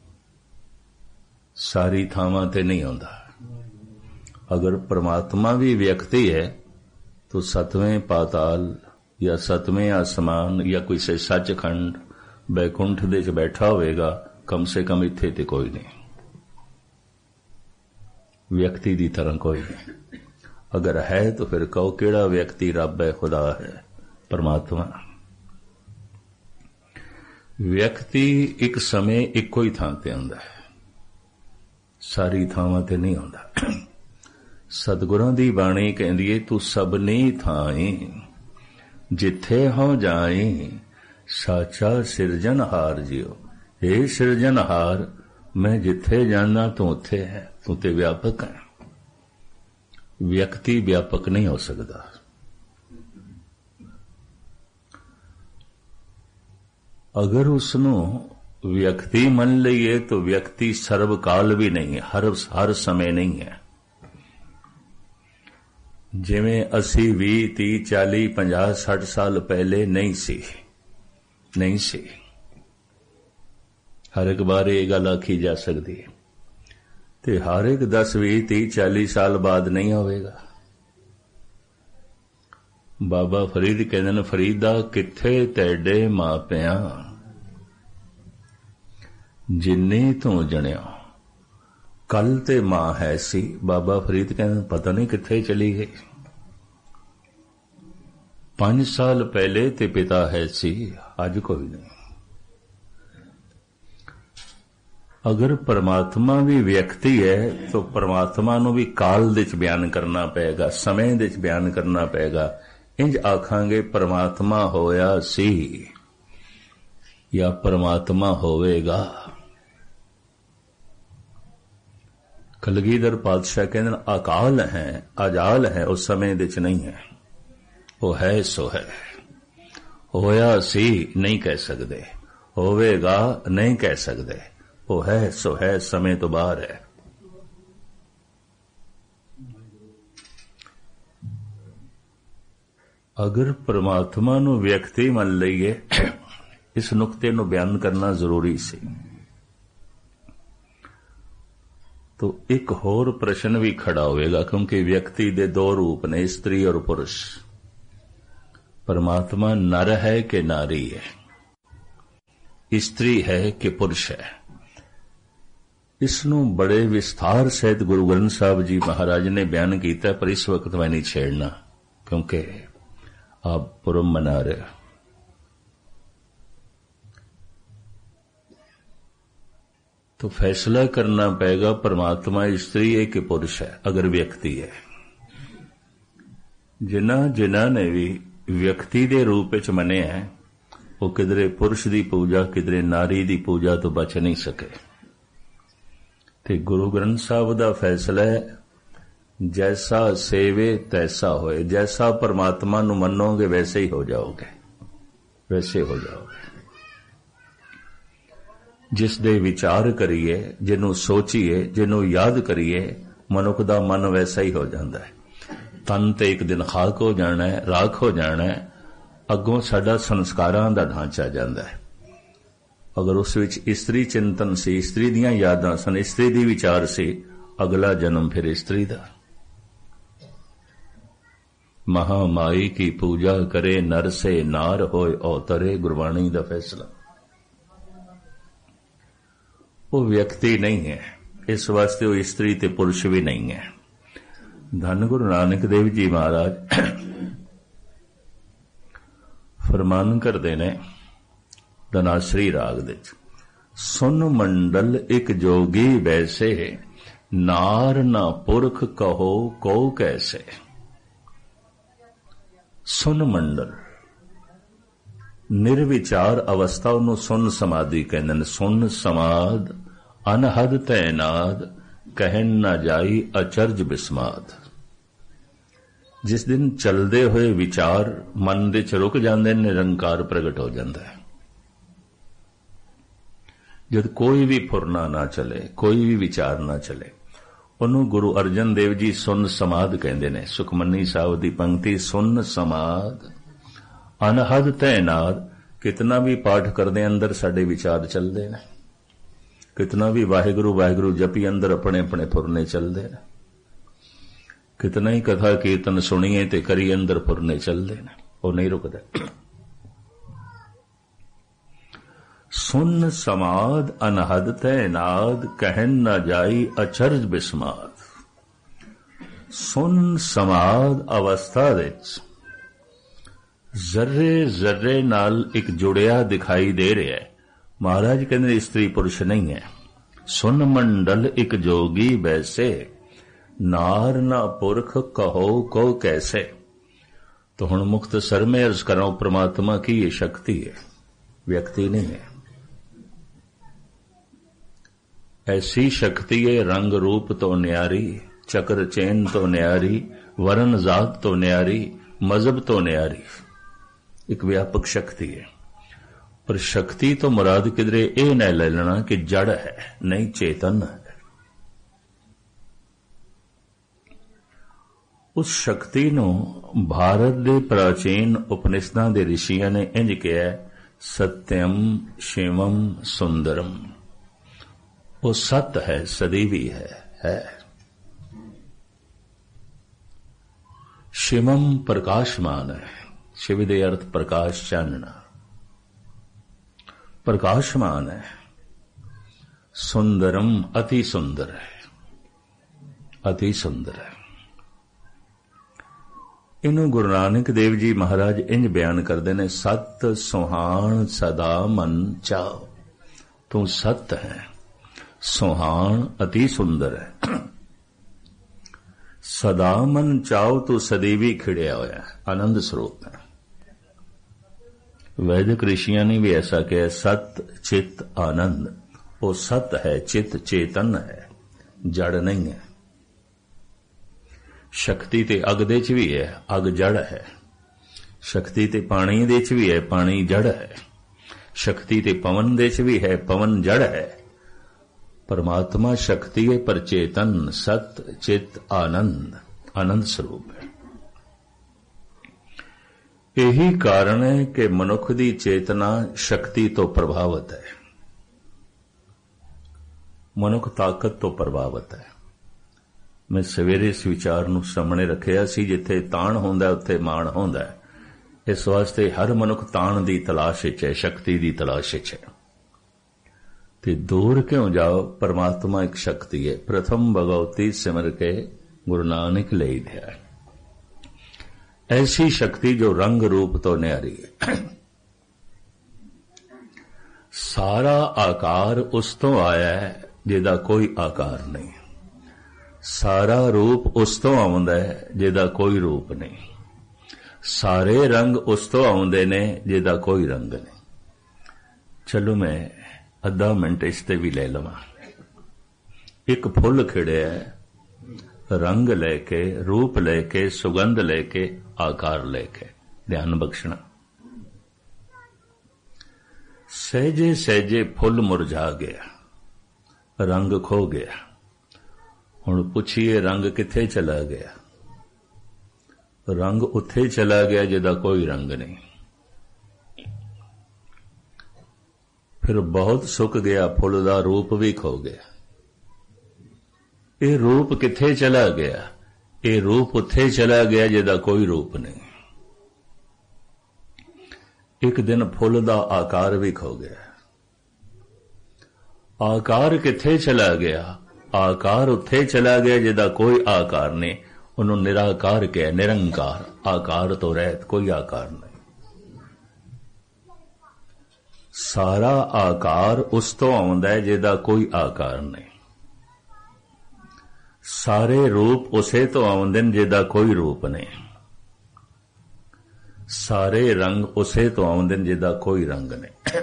सारी थावां ते नहीं आउंदा। अगर परमात्मा भी व्यक्ति है तो सतवें पाताल ਜਾਂ ਸਤਵੇਂ ਆਸਮਾਨ ਜਾਂ ਕਿਸੇ ਸੱਚਖੰਡ ਬੈਕੁੰਠ ਦੇ ਚ ਬੈਠਾ ਹੋਵੇਗਾ, ਕਮ ਸੇ ਕਮ ਇੱਥੇ ਤੇ ਕੋਈ ਨਹੀਂ, ਵਿਅਕਤੀ ਦੀ ਤਰ੍ਹਾਂ ਕੋਈ ਨਹੀਂ। ਅਗਰ ਹੈ ਤਾਂ ਫਿਰ ਕਹੋ ਕਿਹੜਾ ਵਿਅਕਤੀ ਰੱਬ ਹੈ, ਖੁਦਾ ਹੈ, ਪਰਮਾਤਮਾ। ਵਿਅਕਤੀ ਇੱਕ ਸਮੇਂ ਇੱਕੋ ਹੀ ਥਾਂ ਤੇ ਆਉਂਦਾ ਹੈ, ਸਾਰੀ ਥਾਵਾਂ ਤੇ ਨਹੀਂ ਆਉਂਦਾ। ਸਤਿਗੁਰਾਂ ਦੀ ਬਾਣੀ ਕਹਿੰਦੀ ਏ, ਤੂੰ ਸਭਨੀ ਥਾਈਂ ਜਿੱਥੇ ਹੋ ਜਾਈ, ਸਾਚਾ ਸਿਰਜਣਹਾਰ ਜਿਉ। ਇਹ ਸਿਰਜਣਹਾਰ, ਮੈਂ ਜਿੱਥੇ ਜਾਣਾ ਤੂੰ ਉੱਥੇ ਹੈ, ਤੂੰ ਤੇ ਵਿਆਪਕ ਹੈ। ਵਿਅਕਤੀ ਵਿਆਪਕ ਨਹੀਂ ਹੋ ਸਕਦਾ। ਅਗਰ ਉਸਨੂੰ ਵਿਅਕਤੀ ਮੰਨ ਲਈਏ ਤਾਂ ਵਿਅਕਤੀ ਸਰਵਕਾਲ ਵੀ ਨਹੀਂ ਹੈ, ਹਰ ਸਮੇਂ ਨਹੀਂ ਹੈ। ਜਿਵੇਂ ਅਸੀਂ 20, 30, 40, 50, 60 ਸਾਲ ਪਹਿਲੇ ਨਹੀਂ ਸੀ। ਹਰ ਇੱਕ ਵਾਰ ਇਹ ਗੱਲ ਆਖੀ ਜਾ ਸਕਦੀ ਹੈ, ਤੇ ਹਰ ਇੱਕ 10, 20, 30, 40 ਸਾਲ ਬਾਅਦ ਨਹੀਂ ਹੋਵੇਗਾ। ਬਾਬਾ ਫਰੀਦ ਕਹਿੰਦੇ ਨੇ, ਫਰੀਦਾ ਕਿੱਥੇ ਤੇਡੇ ਮਾਪਿਆਂ, ਜਿੰਨੇ ਤੋਂ ਜਣਿਆ ਕੱਲ ਤੇ ਮਾਂ ਹੈ ਸੀ। ਬਾਬਾ ਫਰੀਦ ਕਹਿੰਦੇ ਪਤਾ ਨਹੀਂ ਕਿੱਥੇ ਚਲੀ ਗਈ। 5 ਸਾਲ ਪਹਿਲੇ ਤੇ ਪਿਤਾ ਹੈ ਸੀ, ਅੱਜ ਕੋਈ ਨਹੀਂ। ਅਗਰ ਪਰਮਾਤਮਾ ਵੀ ਵਿਅਕਤੀ ਹੈ ਤਾਂ ਪਰਮਾਤਮਾ ਨੂੰ ਵੀ ਕਾਲ ਦੇ ਚ ਬਿਆਨ ਕਰਨਾ ਪਏਗਾ, ਸਮੇਂ ਦੇ ਚ ਬਿਆਨ ਕਰਨਾ ਪਏਗਾ। ਇੰਜ ਆਖਾਂਗੇ ਪਰਮਾਤਮਾ ਹੋਇਆ ਸੀ ਜਾਂ ਪਰਮਾਤਮਾ ਹੋਵੇਗਾ। ਕਲਗੀਧਰ ਪਾਤਸ਼ਾਹ ਕਹਿੰਦੇ ਨੇ, ਅਕਾਲ ਹੈ, ਅਜਾਲ ਹੈ, ਉਸ ਸਮੇਂ ਦੇ ਚ ਨਹੀਂ ਹੈ। ਉਹ ਹੈ ਸੋ ਹੈ। ਹੋਇਆ ਸੀ ਨਹੀਂ ਕਹਿ ਸਕਦੇ, ਹੋਵੇਗਾ ਨਹੀਂ ਕਹਿ ਸਕਦੇ। ਉਹ ਹੈ ਸੋ ਹੈ, ਸਮੇਂ ਤੋਂ ਬਾਹਰ ਹੈ। ਅਗਰ ਪਰਮਾਤਮਾ ਨੂੰ ਵਿਅਕਤੀ ਮੰਨ ਲਈਏ, ਇਸ ਨੁਕਤੇ ਨੂੰ ਬਿਆਨ ਕਰਨਾ ਜ਼ਰੂਰੀ ਸੀ। तो एक होर प्रश्न भी खड़ा होएगा, क्योंकि व्यक्ति दे 2 रूप ने, स्त्री और पुरुष। परमात्मा नर है कि नारी है, स्त्री है कि पुरुष है। इसनों बड़े विस्तार सहित गुरु ग्रंथ साहब जी महाराज ने बयान किया, पर इस वक्त मैं नहीं छेड़ना क्योंकि आप पुरम मना रहे हो। तो फैसला करना पड़ेगा, परमात्मा स्त्री है कि पुरुष है। अगर व्यक्ति है, जिन्हां ने भी व्यक्ति दे रूप विच मने है, वो किधरे पुरुष की पूजा, किधरे नारी की पूजा तो बच नहीं सके। ते गुरु ग्रंथ साहब दा फैसला है, जैसा सेवे तैसा होए। जैसा परमात्मा नूं मनोगे वैसे ही हो जाओगे, वैसे हो जाओगे। जिस दे विचार करिए, जिन्हों सोचिए, जिन्हों याद करिए, मनुख दा मन वैसा ही हो जाता है। तन ते एक दिन खाक हो जाना है, राख हो जाना है, अगों साडा संस्कारां दा ढांचा जाता है। अगर उस विच स्त्री चिंतन सी, स्त्री दियां यादां सन, स्त्री दी विचार सी, अगला जन्म फिर स्त्री दा। महामाई की पूजा करे, नर से नार होए अवतरे, गुरबाणी दा फैसला। वो व्यक्ति नहीं है, इस वास्ते वो स्त्री ते पुरुष भी नहीं है। धन गुरु नानक देव जी महाराज फरमान करते ने धनाश्री राग दे, सुन मंडल एक जोगी वैसे, नार ना पुरख कहो को कैसे। सुन मंडल निर्विचार अवस्था उन्होंने सुन समाधि कहते हैं। सुन समाध अनहद तैनाद, कहन न जाई अचरज बिस्माद। जिस दिन चलते हुए विचार मन दे च रुक जाते, निरंकार प्रगट हो जाता है। जब कोई भी फुरना ना चले, कोई भी विचार ना चले, उन्होंने गुरु अर्जन देव जी सुन समाध कहते हैं। सुखमनी साहब की पंक्ति, सुन समाध अनहद तैनाद। कितना भी पाठ करते अंदर साडे विचार चलते हैं, कितना भी वाहिगुरु वाहिगुरु जपी अंदर अपने अपने फुरने चलते हैं, कितना ही कथा कीर्तन सुनिए ते करी अंदर फुरने चलते हैं। ਉਹ ਨਹੀਂ ਰੁਕਦਾ। ਸੁਨ ਸਮਾਦ ਅਨਹਦ ਤੈਨਾਦ ਕਹਿਨ ਨਾ ਜਾਈ ਅਚਰਜ ਬਿਸਮਾਦ। ਸੁਨ ਸਮਾਦ ਅਵਸਥਾ ਵਿੱਚ ਜ਼ਰਰੇ ਜ਼ਰਰੇ ਨਾਲ ਇੱਕ ਜੁੜਿਆ ਦਿਖਾਈ ਦੇ ਰਿਹਾ ਹੈ। ਮਹਾਰਾਜ ਕਹਿੰਦੇ ਇਸਤਰੀ ਪੁਰਸ਼ ਨਹੀਂ ਹੈ। ਸੁਨ ਮੰਡਲ ਇੱਕ ਜੋਗੀ ਵੈਸੇ ਨਾਰ ਨਾ ਪੁਰਖ ਕਹੋ ਕੋ ਕੈਸੇ। तो हुण मुख्तसर में अर्ज करां परमात्मा की ये शक्ति है, व्यक्ति नहीं है। ऐसी शक्ति है रंग रूप तो न्यारी, चक्र चैन तो न्यारी, वर्ण जात तो न्यारी, मजहब तो न्यारी। एक व्यापक शक्ति है। पर शक्ति तो मुराद किधरे ये न ले लेना कि जड़ है, नहीं चेतन है। उस शक्ति नूं भारत दे प्राचीन उपनिषदां दे ऋषियां ने इंज कहा सत्यम शिवम सुंदरम। वो सत है, सदैवी है। शिवम प्रकाशमान है। शिव दे अर्थ प्रकाश चानना, प्रकाशमान है। सुंदरम अति सुंदर है, अति सुंदर है। इनू गुरु नानक देव जी महाराज इंज बयान करते ने सत सुहान सदा मन चाओ। तू सत है, सुहान अति सुंदर है। सदा मन चाओ तू सदैवी खिड़िया होया, आनंद स्वरूप है। वैदिक ऋषियों ने भी ऐसा कहा सत चित आनंद। वो सत है, चित चेतन है, जड़ नहीं है। शक्ति ते अग दे च भी है, अग जड़ है। शक्ति ते पानी दे च भी है, पानी जड़ है। शक्ति ते पवन दे च भी है, पवन जड़ है। परमात्मा शक्ति है पर चेतन, सत चित आनंद, आनंद स्वरूप है। यही कारण है कि मनुख दी चेतना शक्ति तो प्रभावित है, मनुख ताकत तो प्रभावित है। मैं सवेरे इस विचार नूं सामने रखिया सी, जिथे ताण होंदा उत्थे मान होंदा। इस वास्ते हर मनुख ताण दी तलाश विच है, शक्ति दी तलाश विच है। ते दूर क्यों जाओ, परमात्मा एक शक्ति है। प्रथम भगवती सिमर के गुरु नानक ले दिया। ऐसी शक्ति जो रंग रूप तो न्यारी है। सारा आकार उस तो आया है जिहदा कोई आकार नहीं। सारा रूप उस तो आउंदा है जिहदा कोई रूप नहीं। सारे रंग उस तो आउंदे ने जिहदा कोई रंग नहीं। चलो मैं अद्धा मिनट इसते भी ले लवां। एक फुल खिड़िया है, रंग लेके, रूप लेके, सुगंध लेके, आकार लेके। ध्यान बख्शना। सहजे सहजे फुल मुरझा गया, रंग खो गया। हुण पुछिए रंग किथे चला गया? रंग उत्थे चला गया जिहदा कोई रंग नहीं। फिर बहुत सुक गया, फुल दा रूप भी खो गया। ये रूप किथे चला गया? ये रूप उत्थे चला गया जिहदा कोई रूप नहीं। एक दिन फुल दा आकार भी खो गया। आकार किथे चला गया? आकार उत्थे चला गया जिहदा कोई आकार नहीं। उन्होंने निराकार कहा, निरंकार। आकार तो रहत, कोई आकार नहीं। सारा आकार उस तो आउंदा है जिहदा कोई आकार नहीं। सारे रूप उसे तो आउंदे ने जिहदा कोई रूप नहीं। सारे रंग उसे तो आउंदे ने जिहदा कोई रंग नहीं।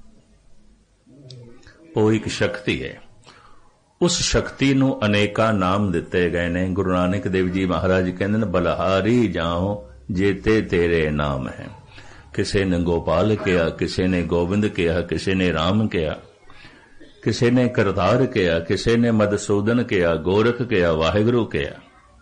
वो एक शक्ति है। उस शक्ति नूं अनेका नाम दिते गए ने। गुरु नानक देव जी महाराज कहंदे ने बलहारी जाओ जेते तेरे नाम है। किसी ने गोपाल कहा, किसी ने गोविंद कहा, किसी ने राम कहा, किसी ने करतार कहा, किसी ने मधुसूदन कहा, गोरख कहा, वाहिगुरु कहा,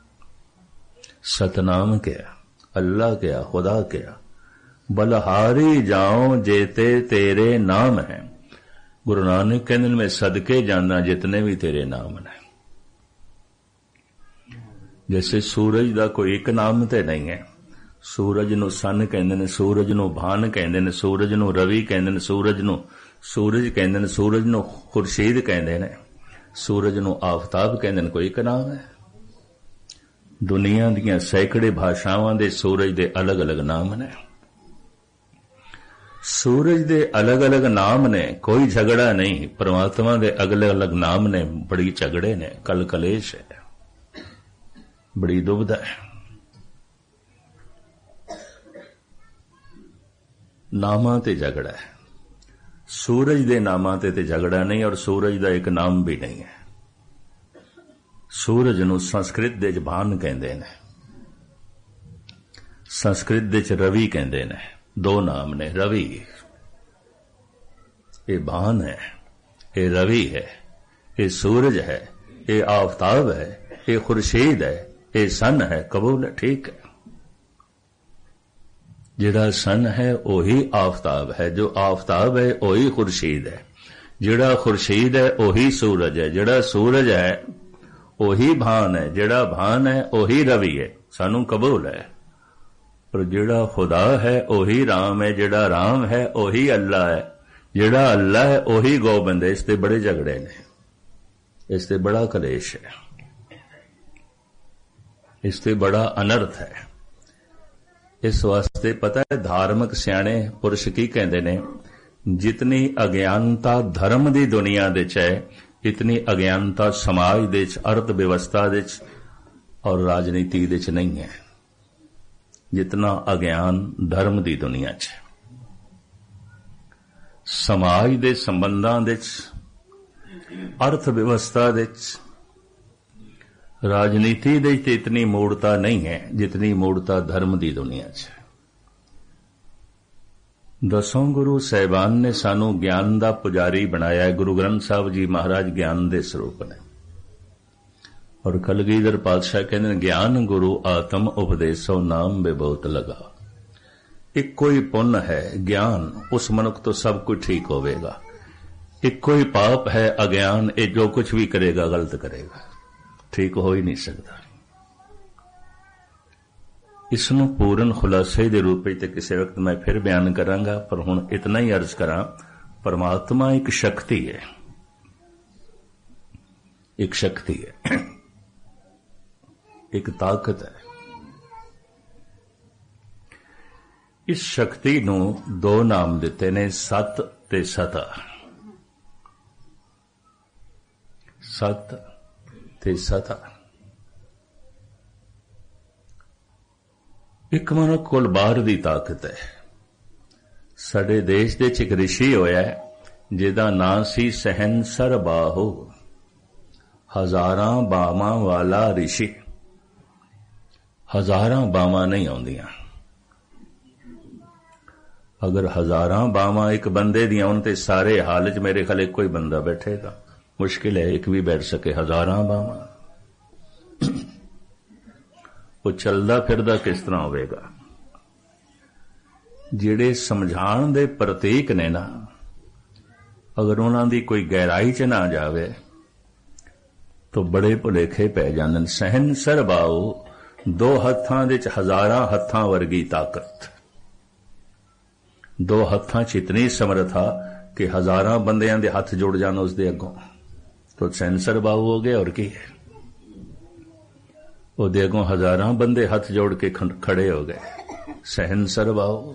सतनाम कहा, अल्लाह कहा, खुदा कहा। बलहारी जाओ जेते तेरे नाम है। गुरु नानक कहते मैं सदके जाना जितने भी तेरे नाम ने। जैसे सूरज का कोई एक नाम तो नहीं है, ਸੂਰਜ ਨੂੰ ਸੰਨ ਕਹਿੰਦੇ ਨੇ, ਸੂਰਜ ਨੂੰ ਭਾਨ ਕਹਿੰਦੇ ਨੇ, ਸੂਰਜ ਨੂੰ ਰਵੀ ਕਹਿੰਦੇ ਨੇ, ਸੂਰਜ ਨੂੰ ਸੂਰਜ ਕਹਿੰਦੇ ਨੇ, ਸੂਰਜ ਨੂੰ ਖੁਰਸ਼ੀਦ ਕਹਿੰਦੇ ਨੇ, ਸੂਰਜ ਨੂੰ ਆਫਤਾਬ ਕਹਿੰਦੇ ਨੇ। ਕੋਈ ਇੱਕ ਨਾਮ ਹੈ? ਦੁਨੀਆ ਦੀਆਂ ਸੈਂਕੜੇ ਭਾਸ਼ਾਵਾਂ ਦੇ ਸੂਰਜ ਦੇ ਅਲੱਗ-ਅਲੱਗ ਨਾਮ ਨੇ। ਸੂਰਜ ਦੇ ਅਲੱਗ-ਅਲੱਗ ਨਾਮ ਨੇ, ਕੋਈ ਝਗੜਾ ਨਹੀਂ। ਪਰਮਾਤਮਾ ਦੇ ਅਲੱਗ-ਅਲੱਗ ਨਾਮ ਨੇ, ਬੜੀ ਝਗੜੇ ਨੇ, ਕਲ ਕਲੇਸ਼ ਹੈ, ਬੜੀ ਦੁਬਿਧਾ ਹੈ। ਨਾਮਾਂ ਤੇ ਝਗੜਾ ਹੈ। ਸੂਰਜ ਦੇ ਨਾਮਾਂ ਤੇ ਝਗੜਾ ਨਹੀਂ, ਔਰ ਸੂਰਜ ਦਾ ਇੱਕ ਨਾਮ ਵੀ ਨਹੀਂ ਹੈ। ਸੂਰਜ ਨੂੰ ਸੰਸਕ੍ਰਿਤ ਦੇ 'ਚ ਭਾਨ ਕਹਿੰਦੇ ਨੇ, ਸੰਸਕ੍ਰਿਤ ਦੇ 'ਚ ਰਵੀ ਕਹਿੰਦੇ ਨੇ। ਦੋ ਨਾਮ ਨੇ। ਰਵੀ ਇਹ ਭਾਨ ਹੈ, ਇਹ ਰਵੀ ਹੈ, ਇਹ ਸੂਰਜ ਹੈ, ਇਹ ਆਫਤਾਬ ਹੈ, ਇਹ ਖੁਰਸ਼ੀਦ ਹੈ, ਇਹ ਸਨ ਹੈ। ਕਬੂਲ ਹੈ, ਠੀਕ ਹੈ। ਜਿਹੜਾ ਸਨ ਹੈ ਉਹੀ ਆਫਤਾਬ ਹੈ, ਜੋ ਆਫਤਾਬ ਹੈ ਉਹੀ ਖੁਰਸ਼ੀਦ ਹੈ, ਜਿਹੜਾ ਖੁਰਸ਼ੀਦ ਹੈ ਉਹੀ ਸੂਰਜ ਹੈ, ਜਿਹੜਾ ਸੂਰਜ ਹੈ ਉਹੀ ਭਾਨ ਹੈ, ਜਿਹੜਾ ਭਾਨ ਹੈ ਉਹੀ ਰਵੀ ਹੈ। ਸਾਨੂੰ ਕਬੂਲ ਹੈ। ਪਰ ਜਿਹੜਾ ਖੁਦਾ ਹੈ ਉਹੀ ਰਾਮ ਹੈ, ਜਿਹੜਾ ਰਾਮ ਹੈ ਉਹੀ ਅੱਲਾ ਹੈ, ਜਿਹੜਾ ਅੱਲਾ ਹੈ ਉਹੀ ਗੋਬਿੰਦ ਹੈ। ਇਸ ਤੇ ਬੜੇ ਝਗੜੇ ਨੇ, ਇਸ ਤੇ ਬੜਾ ਕਲੇਸ਼ ਹੈ, ਇਸ ਤੇ ਬੜਾ ਅਨਰਥ ਹੈ। ਇਸ ਵਾਸਤੇ ਪਤਾ ਹੈ ਧਾਰਮਿਕ ਸਿਆਣੇ ਪੁਰਸ਼ ਕੀ ਕਹਿੰਦੇ ਨੇ? ਜਿਤਨੀ ਅਗਿਆਨਤਾ ਧਰਮ ਦੀ ਦੁਨੀਆ ਦੇ 'ਚ ਹੈ, ਇਤਨੀ ਅਗਿਆਨਤਾ ਸਮਾਜ ਦੇ 'ਚ, ਅਰਥ ਵਿਵਸਥਾ ਦੇ 'ਚ ਔਰ ਰਾਜਨੀਤੀ ਦੇ 'ਚ ਨਹੀਂ ਹੈ, ਜਿਤਨਾ ਅਗਿਆਨ ਧਰਮ ਦੀ ਦੁਨੀਆ 'ਚ। ਸਮਾਜ ਦੇ ਸੰਬੰਧਾਂ ਦੇ 'ਚ, ਅਰਥ ਵਿਵਸਥਾ ਦੇ 'ਚ, ਰਾਜਨੀਤੀ ਦੇ 'ਚ ਇਤਨੀ ਮੂੜਤਾ ਨਹੀਂ ਹੈ ਜਿਤਨੀ ਮੂੜਤਾ ਧਰਮ ਦੀ ਦੁਨੀਆ 'ਚ। ਦਸੋਂ ਗੁਰੂ ਸਾਹਿਬਾਨ ਨੇ ਸਾਨੂੰ ਗਿਆਨ ਦਾ ਪੁਜਾਰੀ ਬਣਾਇਆ ਹੈ। ਗੁਰੂ ਗ੍ਰੰਥ ਸਾਹਿਬ ਜੀ ਮਹਾਰਾਜ ਗਿਆਨ ਦੇ ਸਰੂਪ ਨੇ, ਔਰ ਕਲਗੀਧਰ ਪਾਤਸ਼ਾਹ ਕਹਿੰਦੇ ਨੇ ਗਿਆਨ ਗੁਰੂ ਆਤਮ ਉਪਦੇਸੋ ਨਾਮ ਬੇਬਹੁਤ ਲਗਾ। ਇੱਕੋ ਹੀ ਪੁੰਨ ਹੈ ਗਿਆਨ, ਉਸ ਮਨੁੱਖ ਤੋਂ ਸਭ ਕੁਝ ਠੀਕ ਹੋਵੇਗਾ। ਇੱਕੋ ਹੀ ਪਾਪ ਹੈ ਅਗਿਆਨ, ਇਹ ਜੋ ਕੁਝ ਵੀ ਕਰੇਗਾ ਗਲਤ ਕਰੇਗਾ, ਠੀਕ ਹੋ ਹੀ ਨਹੀਂ ਸਕਦਾ। ਇਸ ਨੂੰ ਪੂਰਨ ਖੁਲਾਸੇ ਦੇ ਰੂਪ ਵਿੱਚ ਤੇ ਕਿਸੇ ਵਕਤ ਮੈਂ ਫਿਰ ਬਿਆਨ ਕਰਾਂਗਾ, ਪਰ ਹੁਣ ਇਤਨਾ ਹੀ ਅਰਜ਼ ਕਰਾਂ, ਪਰਮਾਤਮਾ ਇੱਕ ਸ਼ਕਤੀ ਹੈ, ਇੱਕ ਸ਼ਕਤੀ ਹੈ, ਇੱਕ ਤਾਕਤ ਹੈ। ਇਸ ਸ਼ਕਤੀ ਨੂੰ ਦੋ ਨਾਮ ਦਿੱਤੇ ਨੇ, ਸਤ ਤੇ ਸਤਾ। ਸਤ ਤੇ ਸਤਾ। ਇੱਕ ਮਨੁੱਖ ਕੋਲ ਬਾਹਰ ਦੀ ਤਾਕਤ ਹੈ। ਸਾਡੇ ਦੇਸ਼ ਦੇ 'ਚ ਇੱਕ ਰਿਸ਼ੀ ਹੋਇਆ ਜਿਹਦਾ ਨਾਂ ਸੀ ਸਹਿਨਸਰ ਬਾਹੂ, ਹਜ਼ਾਰਾਂ ਬਾਵਾਂ ਵਾਲਾ ਰਿਸ਼ੀ। ਹਜ਼ਾਰਾਂ ਬਾਵਾਂ ਨਹੀਂ ਆਉਂਦੀਆਂ। ਅਗਰ ਹਜ਼ਾਰਾਂ ਬਾਵਾਂ ਇੱਕ ਬੰਦੇ ਦੀਆਂ ਹੋਣ ਤੇ ਸਾਰੇ ਹਾਲ 'ਚ ਮੇਰੇ ਖਿਆਲ ਇੱਕੋ ਹੀ ਬੰਦਾ ਬੈਠੇਗਾ। ਮੁਸ਼ਕਿਲ ਹੈ ਇੱਕ ਵੀ ਬੈਠ ਸਕੇ। ਹਜ਼ਾਰਾਂ ਬਾਵਾਂ, ਉਹ ਚੱਲਦਾ ਫਿਰਦਾ ਕਿਸ ਤਰ੍ਹਾਂ ਹੋਵੇਗਾ? ਜਿਹੜੇ ਸਮਝਾਉਣ ਦੇ ਪ੍ਰਤੀਕ ਨੇ ਨਾ, ਅਗਰ ਉਹਨਾਂ ਦੀ ਕੋਈ ਗਹਿਰਾਈ 'ਚ ਨਾ ਜਾਵੇ ਤਾਂ ਬੜੇ ਭੁਲੇਖੇ ਪੈ ਜਾਂਦੇ ਨੇ। ਸਹਿਨਸਰ ਬਾਹੂ, ਦੋ ਹੱਥਾਂ ਦੇ 'ਚ ਹਜ਼ਾਰਾਂ ਹੱਥਾਂ ਵਰਗੀ ਤਾਕਤ। ਦੋ ਹੱਥਾਂ 'ਚ ਇਤਨੀ ਸਮਰੱਥਾ ਕਿ ਹਜ਼ਾਰਾਂ ਬੰਦਿਆਂ ਦੇ ਹੱਥ ਜੁੜ ਜਾਣ ਉਸ ਦੇ ਅੱਗੋਂ, ਤਾਂ ਸਹਿਨਸਰ ਬਾਹੂ ਹੋ ਗਏ। ਔਰ ਕੀ ਹੈ? ਉਹਦੇ ਅੱਗੋਂ ਹਜ਼ਾਰਾਂ ਬੰਦੇ ਹੱਥ ਜੋੜ ਕੇ ਖੜੇ ਹੋ ਗਏ। ਸਹਿਨਸਰ ਬਾਹੂ।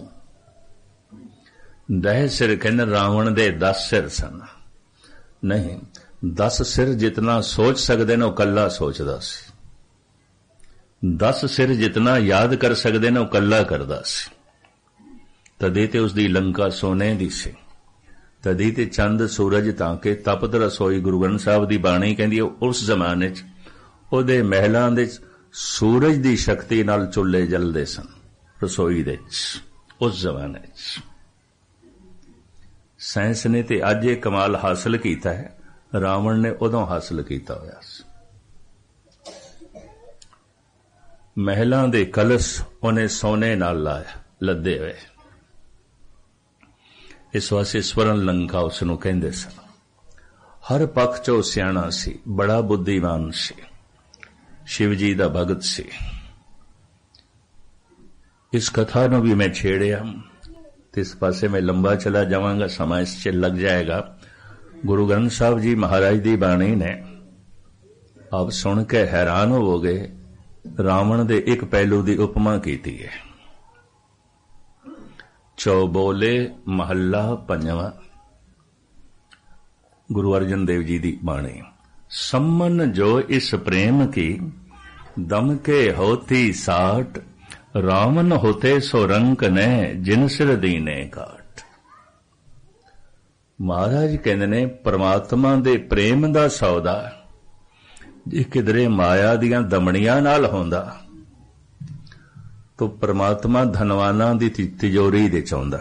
10 ਸਿਰ ਕਹਿੰਦੇ ਰਾਵਣ ਦੇ 10 ਸਿਰ ਸਨ। ਨਹੀਂ, 10 ਸਿਰ ਜਿਤਨਾ ਸੋਚ ਸਕਦੇ ਨੇ ਉਹ ਕੱਲਾ ਸੋਚਦਾ ਸੀ। 10 ਸਿਰ ਜਿਤਨਾ ਯਾਦ ਕਰ ਸਕਦੇ ਨੇ ਉਹ ਕੱਲਾ ਕਰਦਾ ਸੀ। ਤਦੇ ਤੇ ਉਸਦੀ ਲੰਕਾ ਸੋਨੇ ਦੀ ਸੀ। ਤਦੇ ਤੇ ਚੰਦ ਸੂਰਜ ਤਾਂ ਕਿ ਤਪਤ ਰਸੋਈ। ਗੁਰੂ ਗ੍ਰੰਥ ਸਾਹਿਬ ਦੀ ਬਾਣੀ ਕਹਿੰਦੀ ਉਸ ਜ਼ਮਾਨੇ 'ਚ ਉਹਦੇ ਮਹਿਲਾਂ ਦੇ ਸੂਰਜ ਦੀ ਸ਼ਕਤੀ ਨਾਲ ਚੁੱਲ੍ਹੇ ਜਲਦੇ ਸਨ ਰਸੋਈ ਦੇ 'ਚ। ਉਸ ਜ਼ਮਾਨੇ 'ਚ ਸਾਇੰਸ ਨੇ ਤੇ ਅੱਜ ਇਹ ਕਮਾਲ ਹਾਸਲ ਕੀਤਾ ਹੈ, ਰਾਵਣ ਨੇ ਉਦੋਂ ਹਾਸਲ ਕੀਤਾ ਹੋਇਆ ਸੀ। ਮਹਿਲਾਂ ਦੇ ਕਲਸ਼ ਉਹਨੇ ਸੋਨੇ ਨਾਲ ਲਾਇਆ, ਲੱਦੇ ਹੋਏ। ਇਸ ਵਾਸਤੇ ਸਵਰਨ ਲੰਕਾ ਉਸ ਨੂੰ ਕਹਿੰਦੇ ਸਨ। ਹਰ ਪੱਖ 'ਚੋਂ ਸਿਆਣਾ ਸੀ, ਬੜਾ ਬੁੱਧੀਮਾਨ ਸੀ, ਸ਼ਿਵ ਜੀ ਦਾ ਭਗਤ ਸੀ। इस कथा ਨੂੰ भी मैं छेड़िया ਤੇ ਇਸ ਪਾਸੇ मैं लंबा चला जावांगा, समा इस च लग जाएगा। गुरु ग्रंथ साहब जी महाराज दी बाणी ने आप सुन के हैरान होवोगे। रावण दे एक पहलू दी उपमा कीती है। चौबोले महला पंजवा, गुरु अर्जन देव जी दी बाणी। सम्मन जो इस प्रेम की, दम के होती साठ, रावण होते सो रंक ने, जिन सिर दीने काट। महाराज कहते ने परमात्मा दे प्रेम दा सौदा जे किधरे माया दियां दमड़ियां नाल होंदा तो परमात्मा धनवाना दी तिजोरी दे चाहुंदा।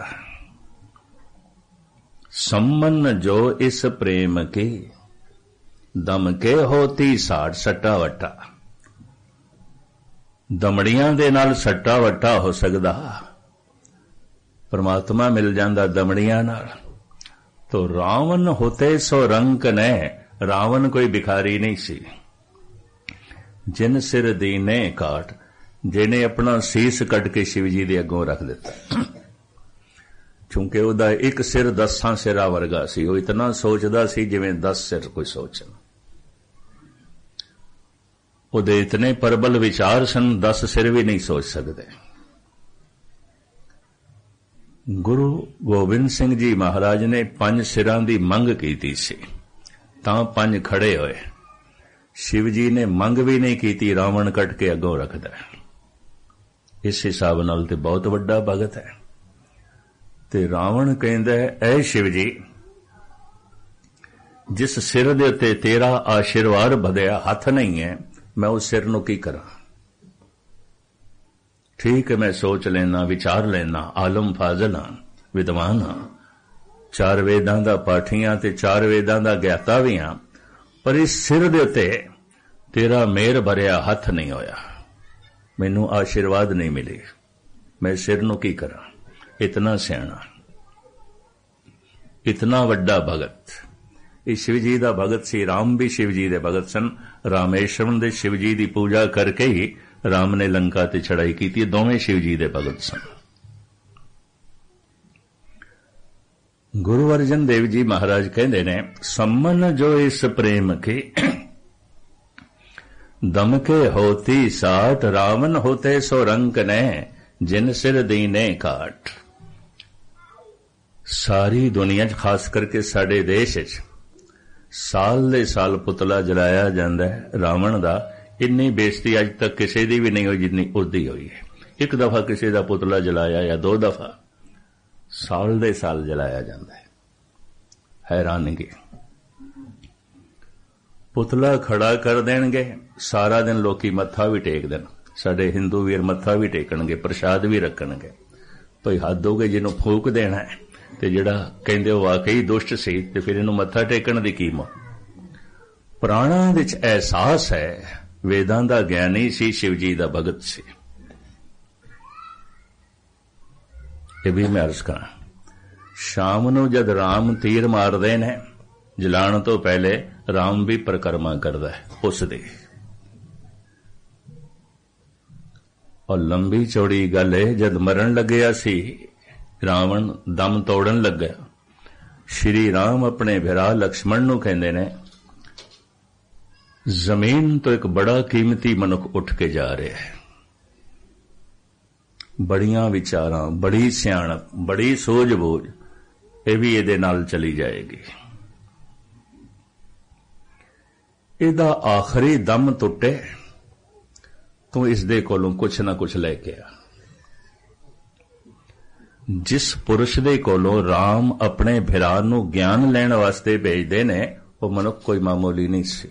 सम्मन जो इस प्रेम की, दम के होती साठ, सट्टा वट्टा। दमड़ियां दे नाल सट्टा वट्टा हो सकदा, परमात्मा मिल जांदा दमड़ियां नाल। तो रावण होते सो रंक ने, रावण कोई भिखारी नहीं सी। जिन सिर दीने काट, जिन्हें अपना सीस कट के शिव जी दे अगों रख दिता। क्योंकि उहदा एक सिर 10 सिरा वर्गा सी। वो इतना सोचदा सी जिवें 10 सिर कोई सोचन। उहदे इतने प्रबल विचार सन, 10 सिर भी नहीं सोच सकते। गुरु गोबिंद सिंह जी महाराज ने 5 सिरां दी मंग कीती सी, तां 5 खड़े होए। शिव जी ने मंग भी नहीं कीती, रावण कट के अगों रखदा। इस हिसाब नाल ते बहुत वड्डा भगत है। ते रावण कहंदा है, ऐ शिव जी, जिस सिर दे उत्ते तेरा आशीर्वाद बधिया हथ नहीं है, मैं उस सिर नूं की करा। ठीक है, मैं सोच लेना, विचार लेना, आलम फाजल हां, विद्वान हां, 4 वेदां दा पाठी हां ते 4 वेदां दा ज्ञाता भी हां, पर इस सिर दे उत्ते तेरा मेहर भरिया हथ नहीं होया, मैनू आशीर्वाद नहीं मिले, मैं सिर नूं की करा। इतना सियाणा, इतना वड्डा भगत। इस शिव जी दा भगत सी। राम भी शिव जी दे भगत सन। रामेश्वरम दे शिव जी दी पूजा करके ही राम ने लंका ते चढ़ाई की थी। दोवें शिव जी दे भगत सन। गुरु अर्जन देव जी महाराज कहते ने, सम्मन जो इस प्रेम के, दम के होती साठ, रावण होते सो रंक ने, जिन सिर दीने काट। सारी दुनिया च, खास करके साडे देश च, साल दे साल पुतला जलाया जांदा है रावण दा। इन्नी बेइज्जती अज तक किसी दी भी नहीं हुई जितनी उसदी हुई है। एक दफा किसी दा पुतला जलाया या 2 दफा, साल दे साल जलाया जांदा है। हैरानगी। पुतला खड़ा कर देणगे, सारा दिन लोकी मत्था भी टेक देन। साडे हिंदू वीर मत्था भी टेकणगे, प्रसाद भी रखणगे। भई हद हो गई, जिन्हों फूक देना है ते जिहड़ा कहंदे हो वाकई दुष्ट सी, ते फिर इहनूं मत्था टेकण दी की मोल। प्राणां विच एहसास है, वेदां दा ज्ञानी सी, शिव जी दा भगत सी। ये भी मैं अर्ज करा, शाम नूं जद राम तीर मारदे ने, जलाण तो पहले राम भी परिक्रमा करदा है उस दी। और लंबी चौड़ी गल है, जद मरण लगया सी रावण, दम तोड़न लगा, श्री राम अपने भिरा लक्ष्मण नूं कहंदे ने, जमीन तो एक बड़ा कीमती मनुख उठ के जा रहा है। बड़ियां विचारां, बड़ी सियाणप, बड़ी सूझबूझ, ये भी इहदे नाल चली जाएगी। इहदा आखिरी दम टुटे तो इसदे कोलों कुछ ना कुछ लैके आ। जिस पुरुष दे कोलों राम अपने भिरा नूं ज्ञान लैण वास्ते भेजदे ने, वो मनुख कोई मामूली नहीं सी।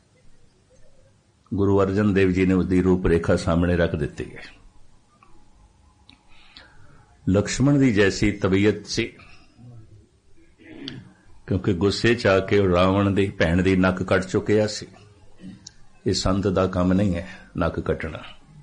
गुरु अर्जन देव जी ने उसकी रूपरेखा सामने रख दी है। लक्ष्मण दी जैसी तबीयत सी, क्योंकि गुस्से च आके रावण दी भैण दी नक कट चुकिया सी। ये संत दा काम नहीं है नक कटना,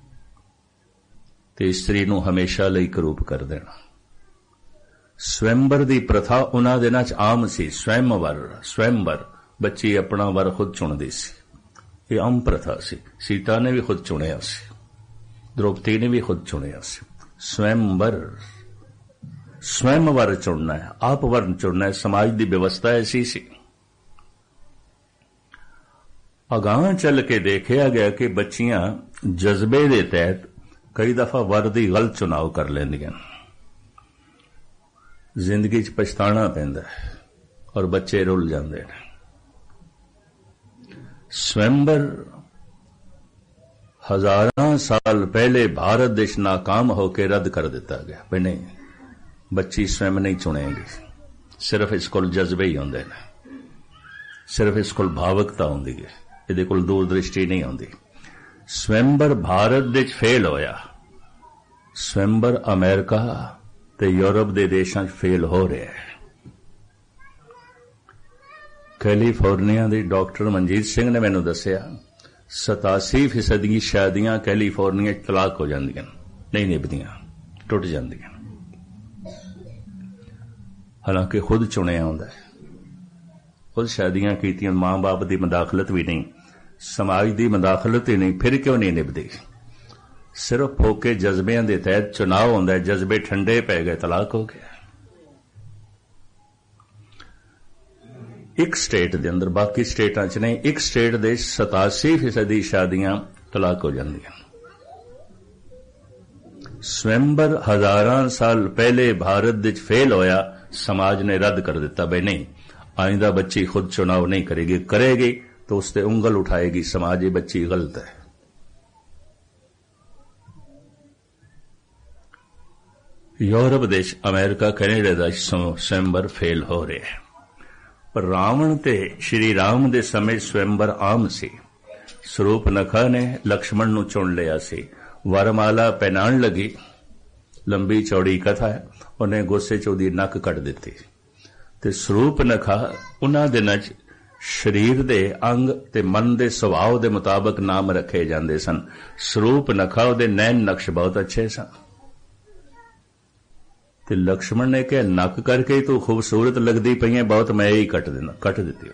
ते स्त्री नूं हमेशा लई करूप कर देना। स्वयंवर दी प्रथा उन्हां दिनां च आम सी। स्वयंवर बच्ची अपना वर खुद चुनदी सी। ये आम प्रथा सी। सीता ने भी खुद चुनिया सी, द्रौपदी ने भी खुद चुनिया सी। स्वयंवर, स्वयंवर चुनना है, आप वर्ण चुनना है। समाज की व्यवस्था ऐसी सी। अगां चल के देखा गया कि बच्चियां जज्बे के तहत कई दफा वर की गलत चुनाव कर लेंदियां, जिंदगी च पछताना पैंदा है और बच्चे रुल जाते हैं। स्वयंवर हजारां साल पहले भारत देश नाकाम होकर रद्द कर दिता गया। भाई नहीं, बच्ची स्वयं नहीं चुनेगी, सिर्फ इस कोल जज्बे ही होंदे ने, सिर्फ इस कोल भावुकता होंदी है, इहदे कोल दूरदृष्टि नहीं होंदी। स्वयंवर भारत देश फेल होया, स्वयंवर अमेरिका ते यूरोप दे देशां फेल हो रहा है। कैलीफोर्निया के डॉक्टर मनजीत सिंह ने मैनू दसिया 87% शादियां कैलीफोर्निया तलाक हो जांदियां, नहीं निभदियां, टुट जांदियां। हालांकि खुद चुनिया होंदा है, खुद शादियां कीतियां, मां बाप की मदाखलत भी नहीं, समाज की मदाखलत ही नहीं, फिर क्यों नहीं निभदी? सिर्फ फोके जज्बियां के तहत चुनाव होंदा है, जज्बे ठंडे पै गए, तलाक हो गया। एक स्टेट के अंदर, बाकी स्टेटां च नहीं, एक स्टेट दे 87% शादियां तलाक हो जांदियां। स्वयंवर हजारां साल पहले भारत विच फेल होया, समाज ने रद्द कर दिता। भाई नहीं, आइंदा बच्ची खुद चुनाव नहीं करेगी, करेगी तो उससे उंगल उठाएगी, समाज ये बच्ची गलत है। यूरोप देश, अमेरिका, कनेडा का स्वयंवर फेल हो रहे हैं। पर रावण ते श्री राम दे समय स्वयंवर आम सी। स्वरूपनखा ने लक्ष्मण नूं चुन लिया सी, वरमाला पहनाण लगी, लंबी चौड़ी कथा है, उन्हें गुस्से च उहदी नक कट दिती। ते स्वरूपनखा उन्हां दिनां च शरीर दे अंग ते मन दे सुभाव दे मुताबक नाम रखे जांदे सन। स्वरूपनखा उहदे नैन नक्श बहुत अच्छे सन। ते लक्ष्मण ने कहा नक करके तू खूबसूरत लगती पई है, बहुत मैं ही कट देना, कट दी।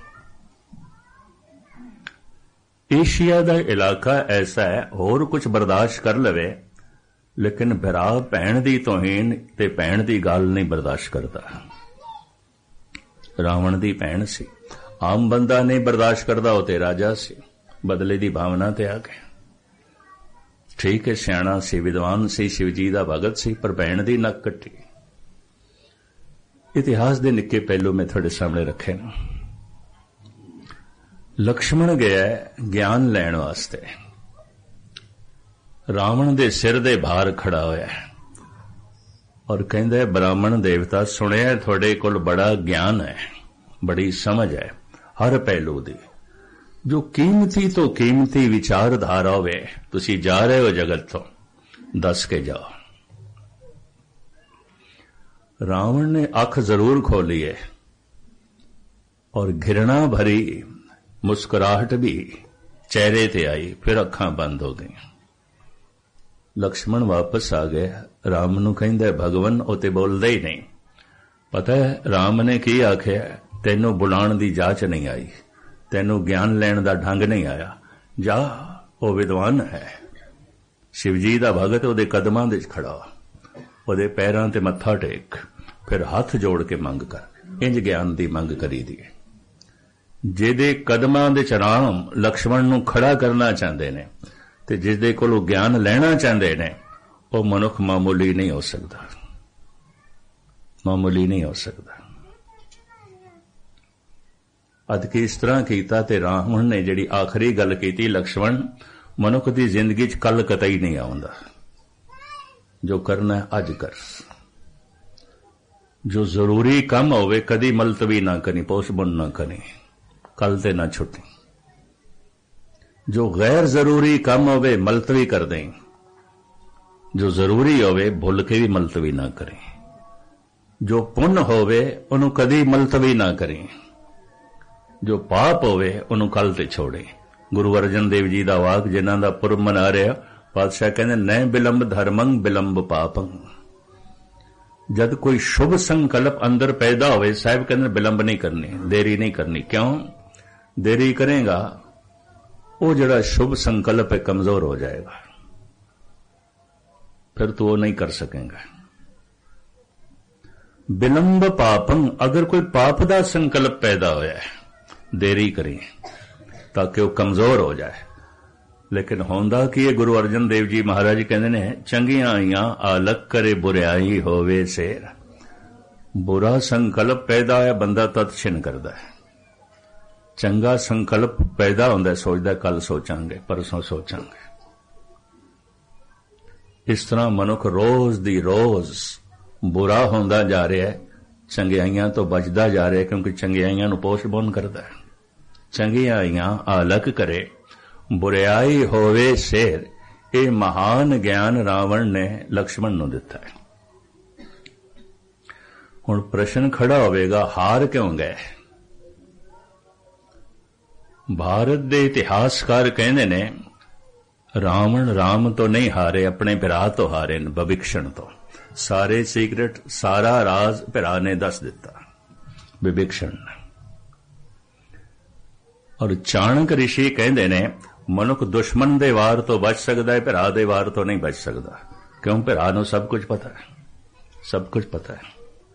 एशिया का इलाका ऐसा है, होर कुछ बर्दाश्त कर लवे, लेकिन भरा भैन की तोहीन ते भैन की गल नहीं बर्दाश्त करता। रावण की भैन सी, आम बंदा नहीं बर्दाश्त करता, वो ते राजा सी, बदले की भावना ते आ गए। ठीक है, सियाणा सी, विद्वान सी, शिवजी का भगत सी, पर भैन की नक कट्टी। इतिहास के निक्के पहलू में थोड़े सामने रखे न। लक्ष्मण गया ज्ञान लैण वास्ते, रावण दे सिर दे भार खड़ा होया और कहंदा है ब्राह्मण देवता सुनिया थोड़े कोल बड़ा ज्ञान है, बड़ी समझ है हर पहलू दी, जो कीमती तो कीमती विचारधारा होवे, तुसी जा रहे हो जगत तो दस के जाओ। रावण ने अख जरूर खोली है और घृणा भरी मुस्कुराहट भी चेहरे ते आई, फिर अखां बंद हो गई। लक्ष्मण वापस आ गए, राम नूं कहंदा भगवन उते बोलदे ही नहीं। पता है राम ने की आख्या, तैनू बुलाण दी जाच नहीं आई, तैनू ज्ञान लैण दा ढंग नहीं आया, जा वो विद्वान है, शिवजी दा भगत उहदे कदमां दे खड़ा, उहदे पैरां ते मत्था टेक, फिर हाथ जोड़ के मंग कर। इंज ज्ञान दी मंग करी दी। जिहदे कदमां दे राम लक्ष्मण नूं खड़ा करना चाहते ने ते जिसदे कोलों ज्ञान लेना चाहते ने, वो मनुख मामूली नहीं हो सकता, मामूली नहीं हो सकता। अद कि इस तरह कीता ते रावण ने जिहड़ी आखिरी गल कीती, लक्ष्मण मनुख दी जिंदगी च कल कतई नहीं आउंदा, जो करना है अज कर, जो जरूरी काम होवे कदी मुलतवी ना करी, पोस्टपोन ना करी, कल ते ना छुट्टी। जो गैर जरूरी काम होवे मुलतवी कर दें, जो जरूरी होवे भुल के भी मुलतवी ना करें, जो पुण्य होवे उन्हों कदी मुलतवी ना करें, जो पाप होवे उन्हों कल ते छोड़े। गुरु अर्जन देव जी दा वाक जिन्हां दा पुरब मना रहा, पातशाह कहंदे न बिलंब धर्मं बिलंब पापं। जद कोई शुभ संकल्प अंदर पैदा होवे, साहब कहंदे बिलंब नहीं करनी, देरी नहीं करनी। क्यों देरी करेगा, वो जड़ा शुभ संकल्प है कमजोर हो जाएगा। फिर तू वो नहीं कर सकेगा। विलंब पापम, अगर कोई पाप का संकल्प पैदा होया है, देरी करी ताकि वह कमजोर हो जाए। लेकिन होंदा कि ये गुरु अर्जन देव जी महाराज कहते ने, चंगियां आईयां आलक करे बुराई होवे सेर। बुरा संकल्प पैदा होया बंदा तद छिन करदा है, चंगा संकल्प पैदा होंदा सोचदा कल सोचांगे परसों सोचांगे। इस तरह मनुख रोज दी रोज बुरा होंदा जा रहा है, चंगियाइयां तो बचदा जा रहा है, क्योंकि चंगियाइयां नूं पोषण करदा है। चंगियाइयां आलक करे बुराई होवे शेर, ये महान ज्ञान रावण ने लक्ष्मण नूं दिता है। हुण प्रश्न खड़ा होवेगा, हार क्यों गए? भारत दे इतिहासकार कहंदे ने, रावण राम तो नहीं हारे, अपने भरा तो हारे न, विभीषण तो। सारे सीक्रेट, सारा राज भरा ने दस दिता, विभीषण ने। और चाणक ऋषि कहंदे ने, मनुख दुश्मन दे वार तो बच सकदा है, भरा दे वार तो नहीं बच सकदा। क्यों? भरा नूं सब कुछ पता है, सब कुछ पता है।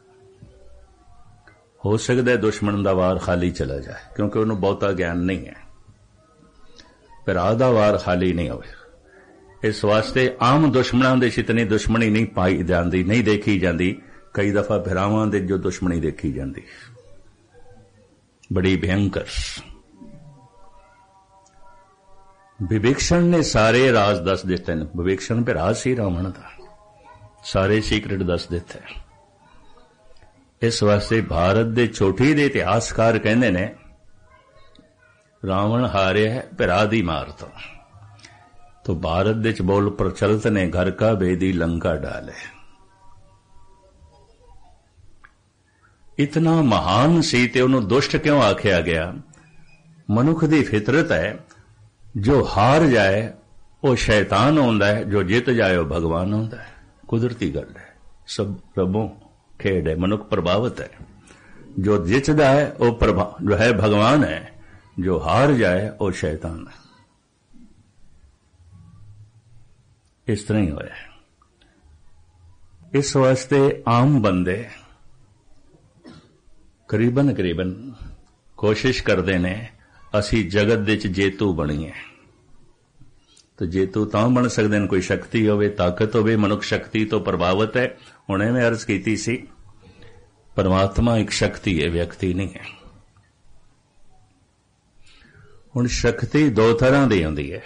हो सकता है दुश्मन दा वार खाली चला जाए, क्योंकि उन्हें बहुता ज्ञान नहीं है। भरा दा वार खाली नहीं होवे। इस वास्ते आम दुश्मनां दे इतनी दुश्मनी नहीं पाई जाती, नहीं देखी जाती। कई दफा भरावां दे जो दुश्मनी देखी जाती, बड़ी भयंकर। विभीषण ने सारे राज दस दिते हैं। विभीषण भरा सी रावण दा, सारे सीक्रेट दस दिते हैं। इस वास्ते भारत दे छोटी दे इतिहासकार कहंदे ने, रावण हारे है भरा दी मार तो भारत दे च बोल प्रचलित ने, घर का बेदी लंका डाले। इतना महान सी ते उन्होंने दुष्ट क्यों आख्या गया? मनुख दी फितरत है, जो हार जाए वो शैतान होंदा है, जो जित जाए वो भगवान होंदा है। कुदरती गल है, सब रबों खेड है, मनुख प्रभावित है। जो जितदा है वो जो है भगवान है, जो हार जाए वो शैतान है। इस तरह ही होया। इस वास्ते आम बंदे करीबन कोशिश करते ने, असी जगत दे च जेतू बणीए। तो जेतू तां बन सकते हैं, कोई शक्ति होवे, ताकत होवे। मनुख शक्ति तो प्रभावित है। हुणे मैं अर्ज की सी, परमात्मा एक शक्ति है, व्यक्ति नहीं है। हुण शक्ति दो तरह दी हुंदी है।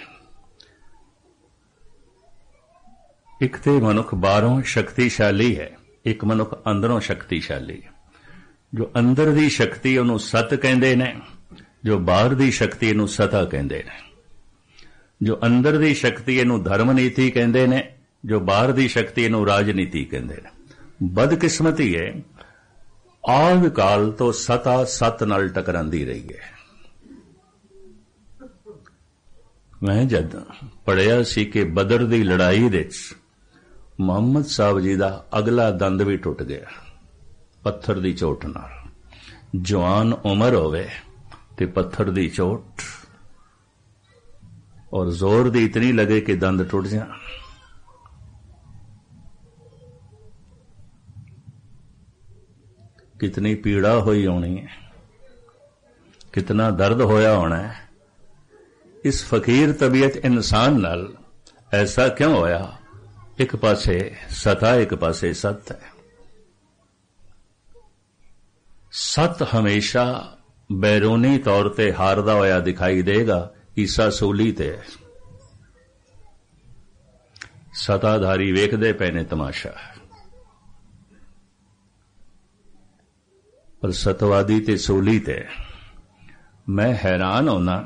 एक ते मनुख बाहरों शक्तिशाली है, एक मनुख अंदरों शक्तिशाली है। जो अंदर दी शक्ति उन्होंने सत कहंदे ने, जो बाहर दी शक्ति इनू सता कहंदे ने। जो अंदर दी शक्ति इनू धर्म नीति कहंदे ने, जो बाहर दी शक्ति इनू राजनीति कहंदे ने। बदकिस्मती है, आद काल तो सता सत नाल टकरांदी रही है। मैं जद पढ़िया सी कि बदर दी लड़ाई दे मुहम्मद साहब जी दा अगला दंद भी टुट गया, पत्थर दी चोट नाल। जवान उमर होवे ते पत्थर दी चोट, और जोर दी इतनी लगे कि दंद टुट जाए। कितनी पीड़ा हुई होनी है, कितना दर्द होया होना है। इस फकीर तबीयत इंसान नाल ऐसा क्यों होया? एक पासे सता, एक पासे सत है। सत हमेशा बैरूनी तौर ते हारदा होया दिखाई देगा। ईसा सूली ते सताधारी वेखदे पैने तमाशा, पर सतवादी ते सूली ते मैं हैरान होना।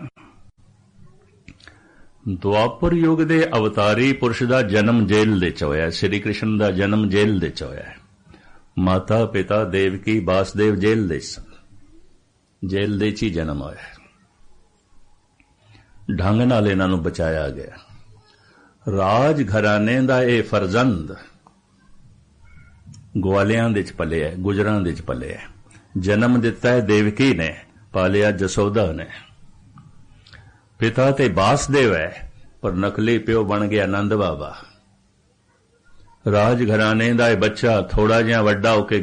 द्वापर युग दे अवतारी पुरुष दा जन्म जेल दे च होया। श्री कृष्ण दा जन्म जेल दे च होया। माता पिता देवकी वासुदेव जेल दे सन, जेल दे ची जन्म होया। ढंग नाल इन्हां नूं बचाया गया। राज घराने दा ये फरजंद ग्वालियां दे च पलिया, गुजरां दे च पलिया। जन्म दिता है देवकी ने, पालिया जसोदा ने। पिता ते वासुदेव है, पर नकली प्यो बन गया नंद बाबा। ਰਾਜ ਘਰਾਣੇ ਦਾ ਇਹ ਬੱਚਾ ਥੋੜਾ ਜਿਹਾ ਵੱਡਾ ਹੋ ਕੇ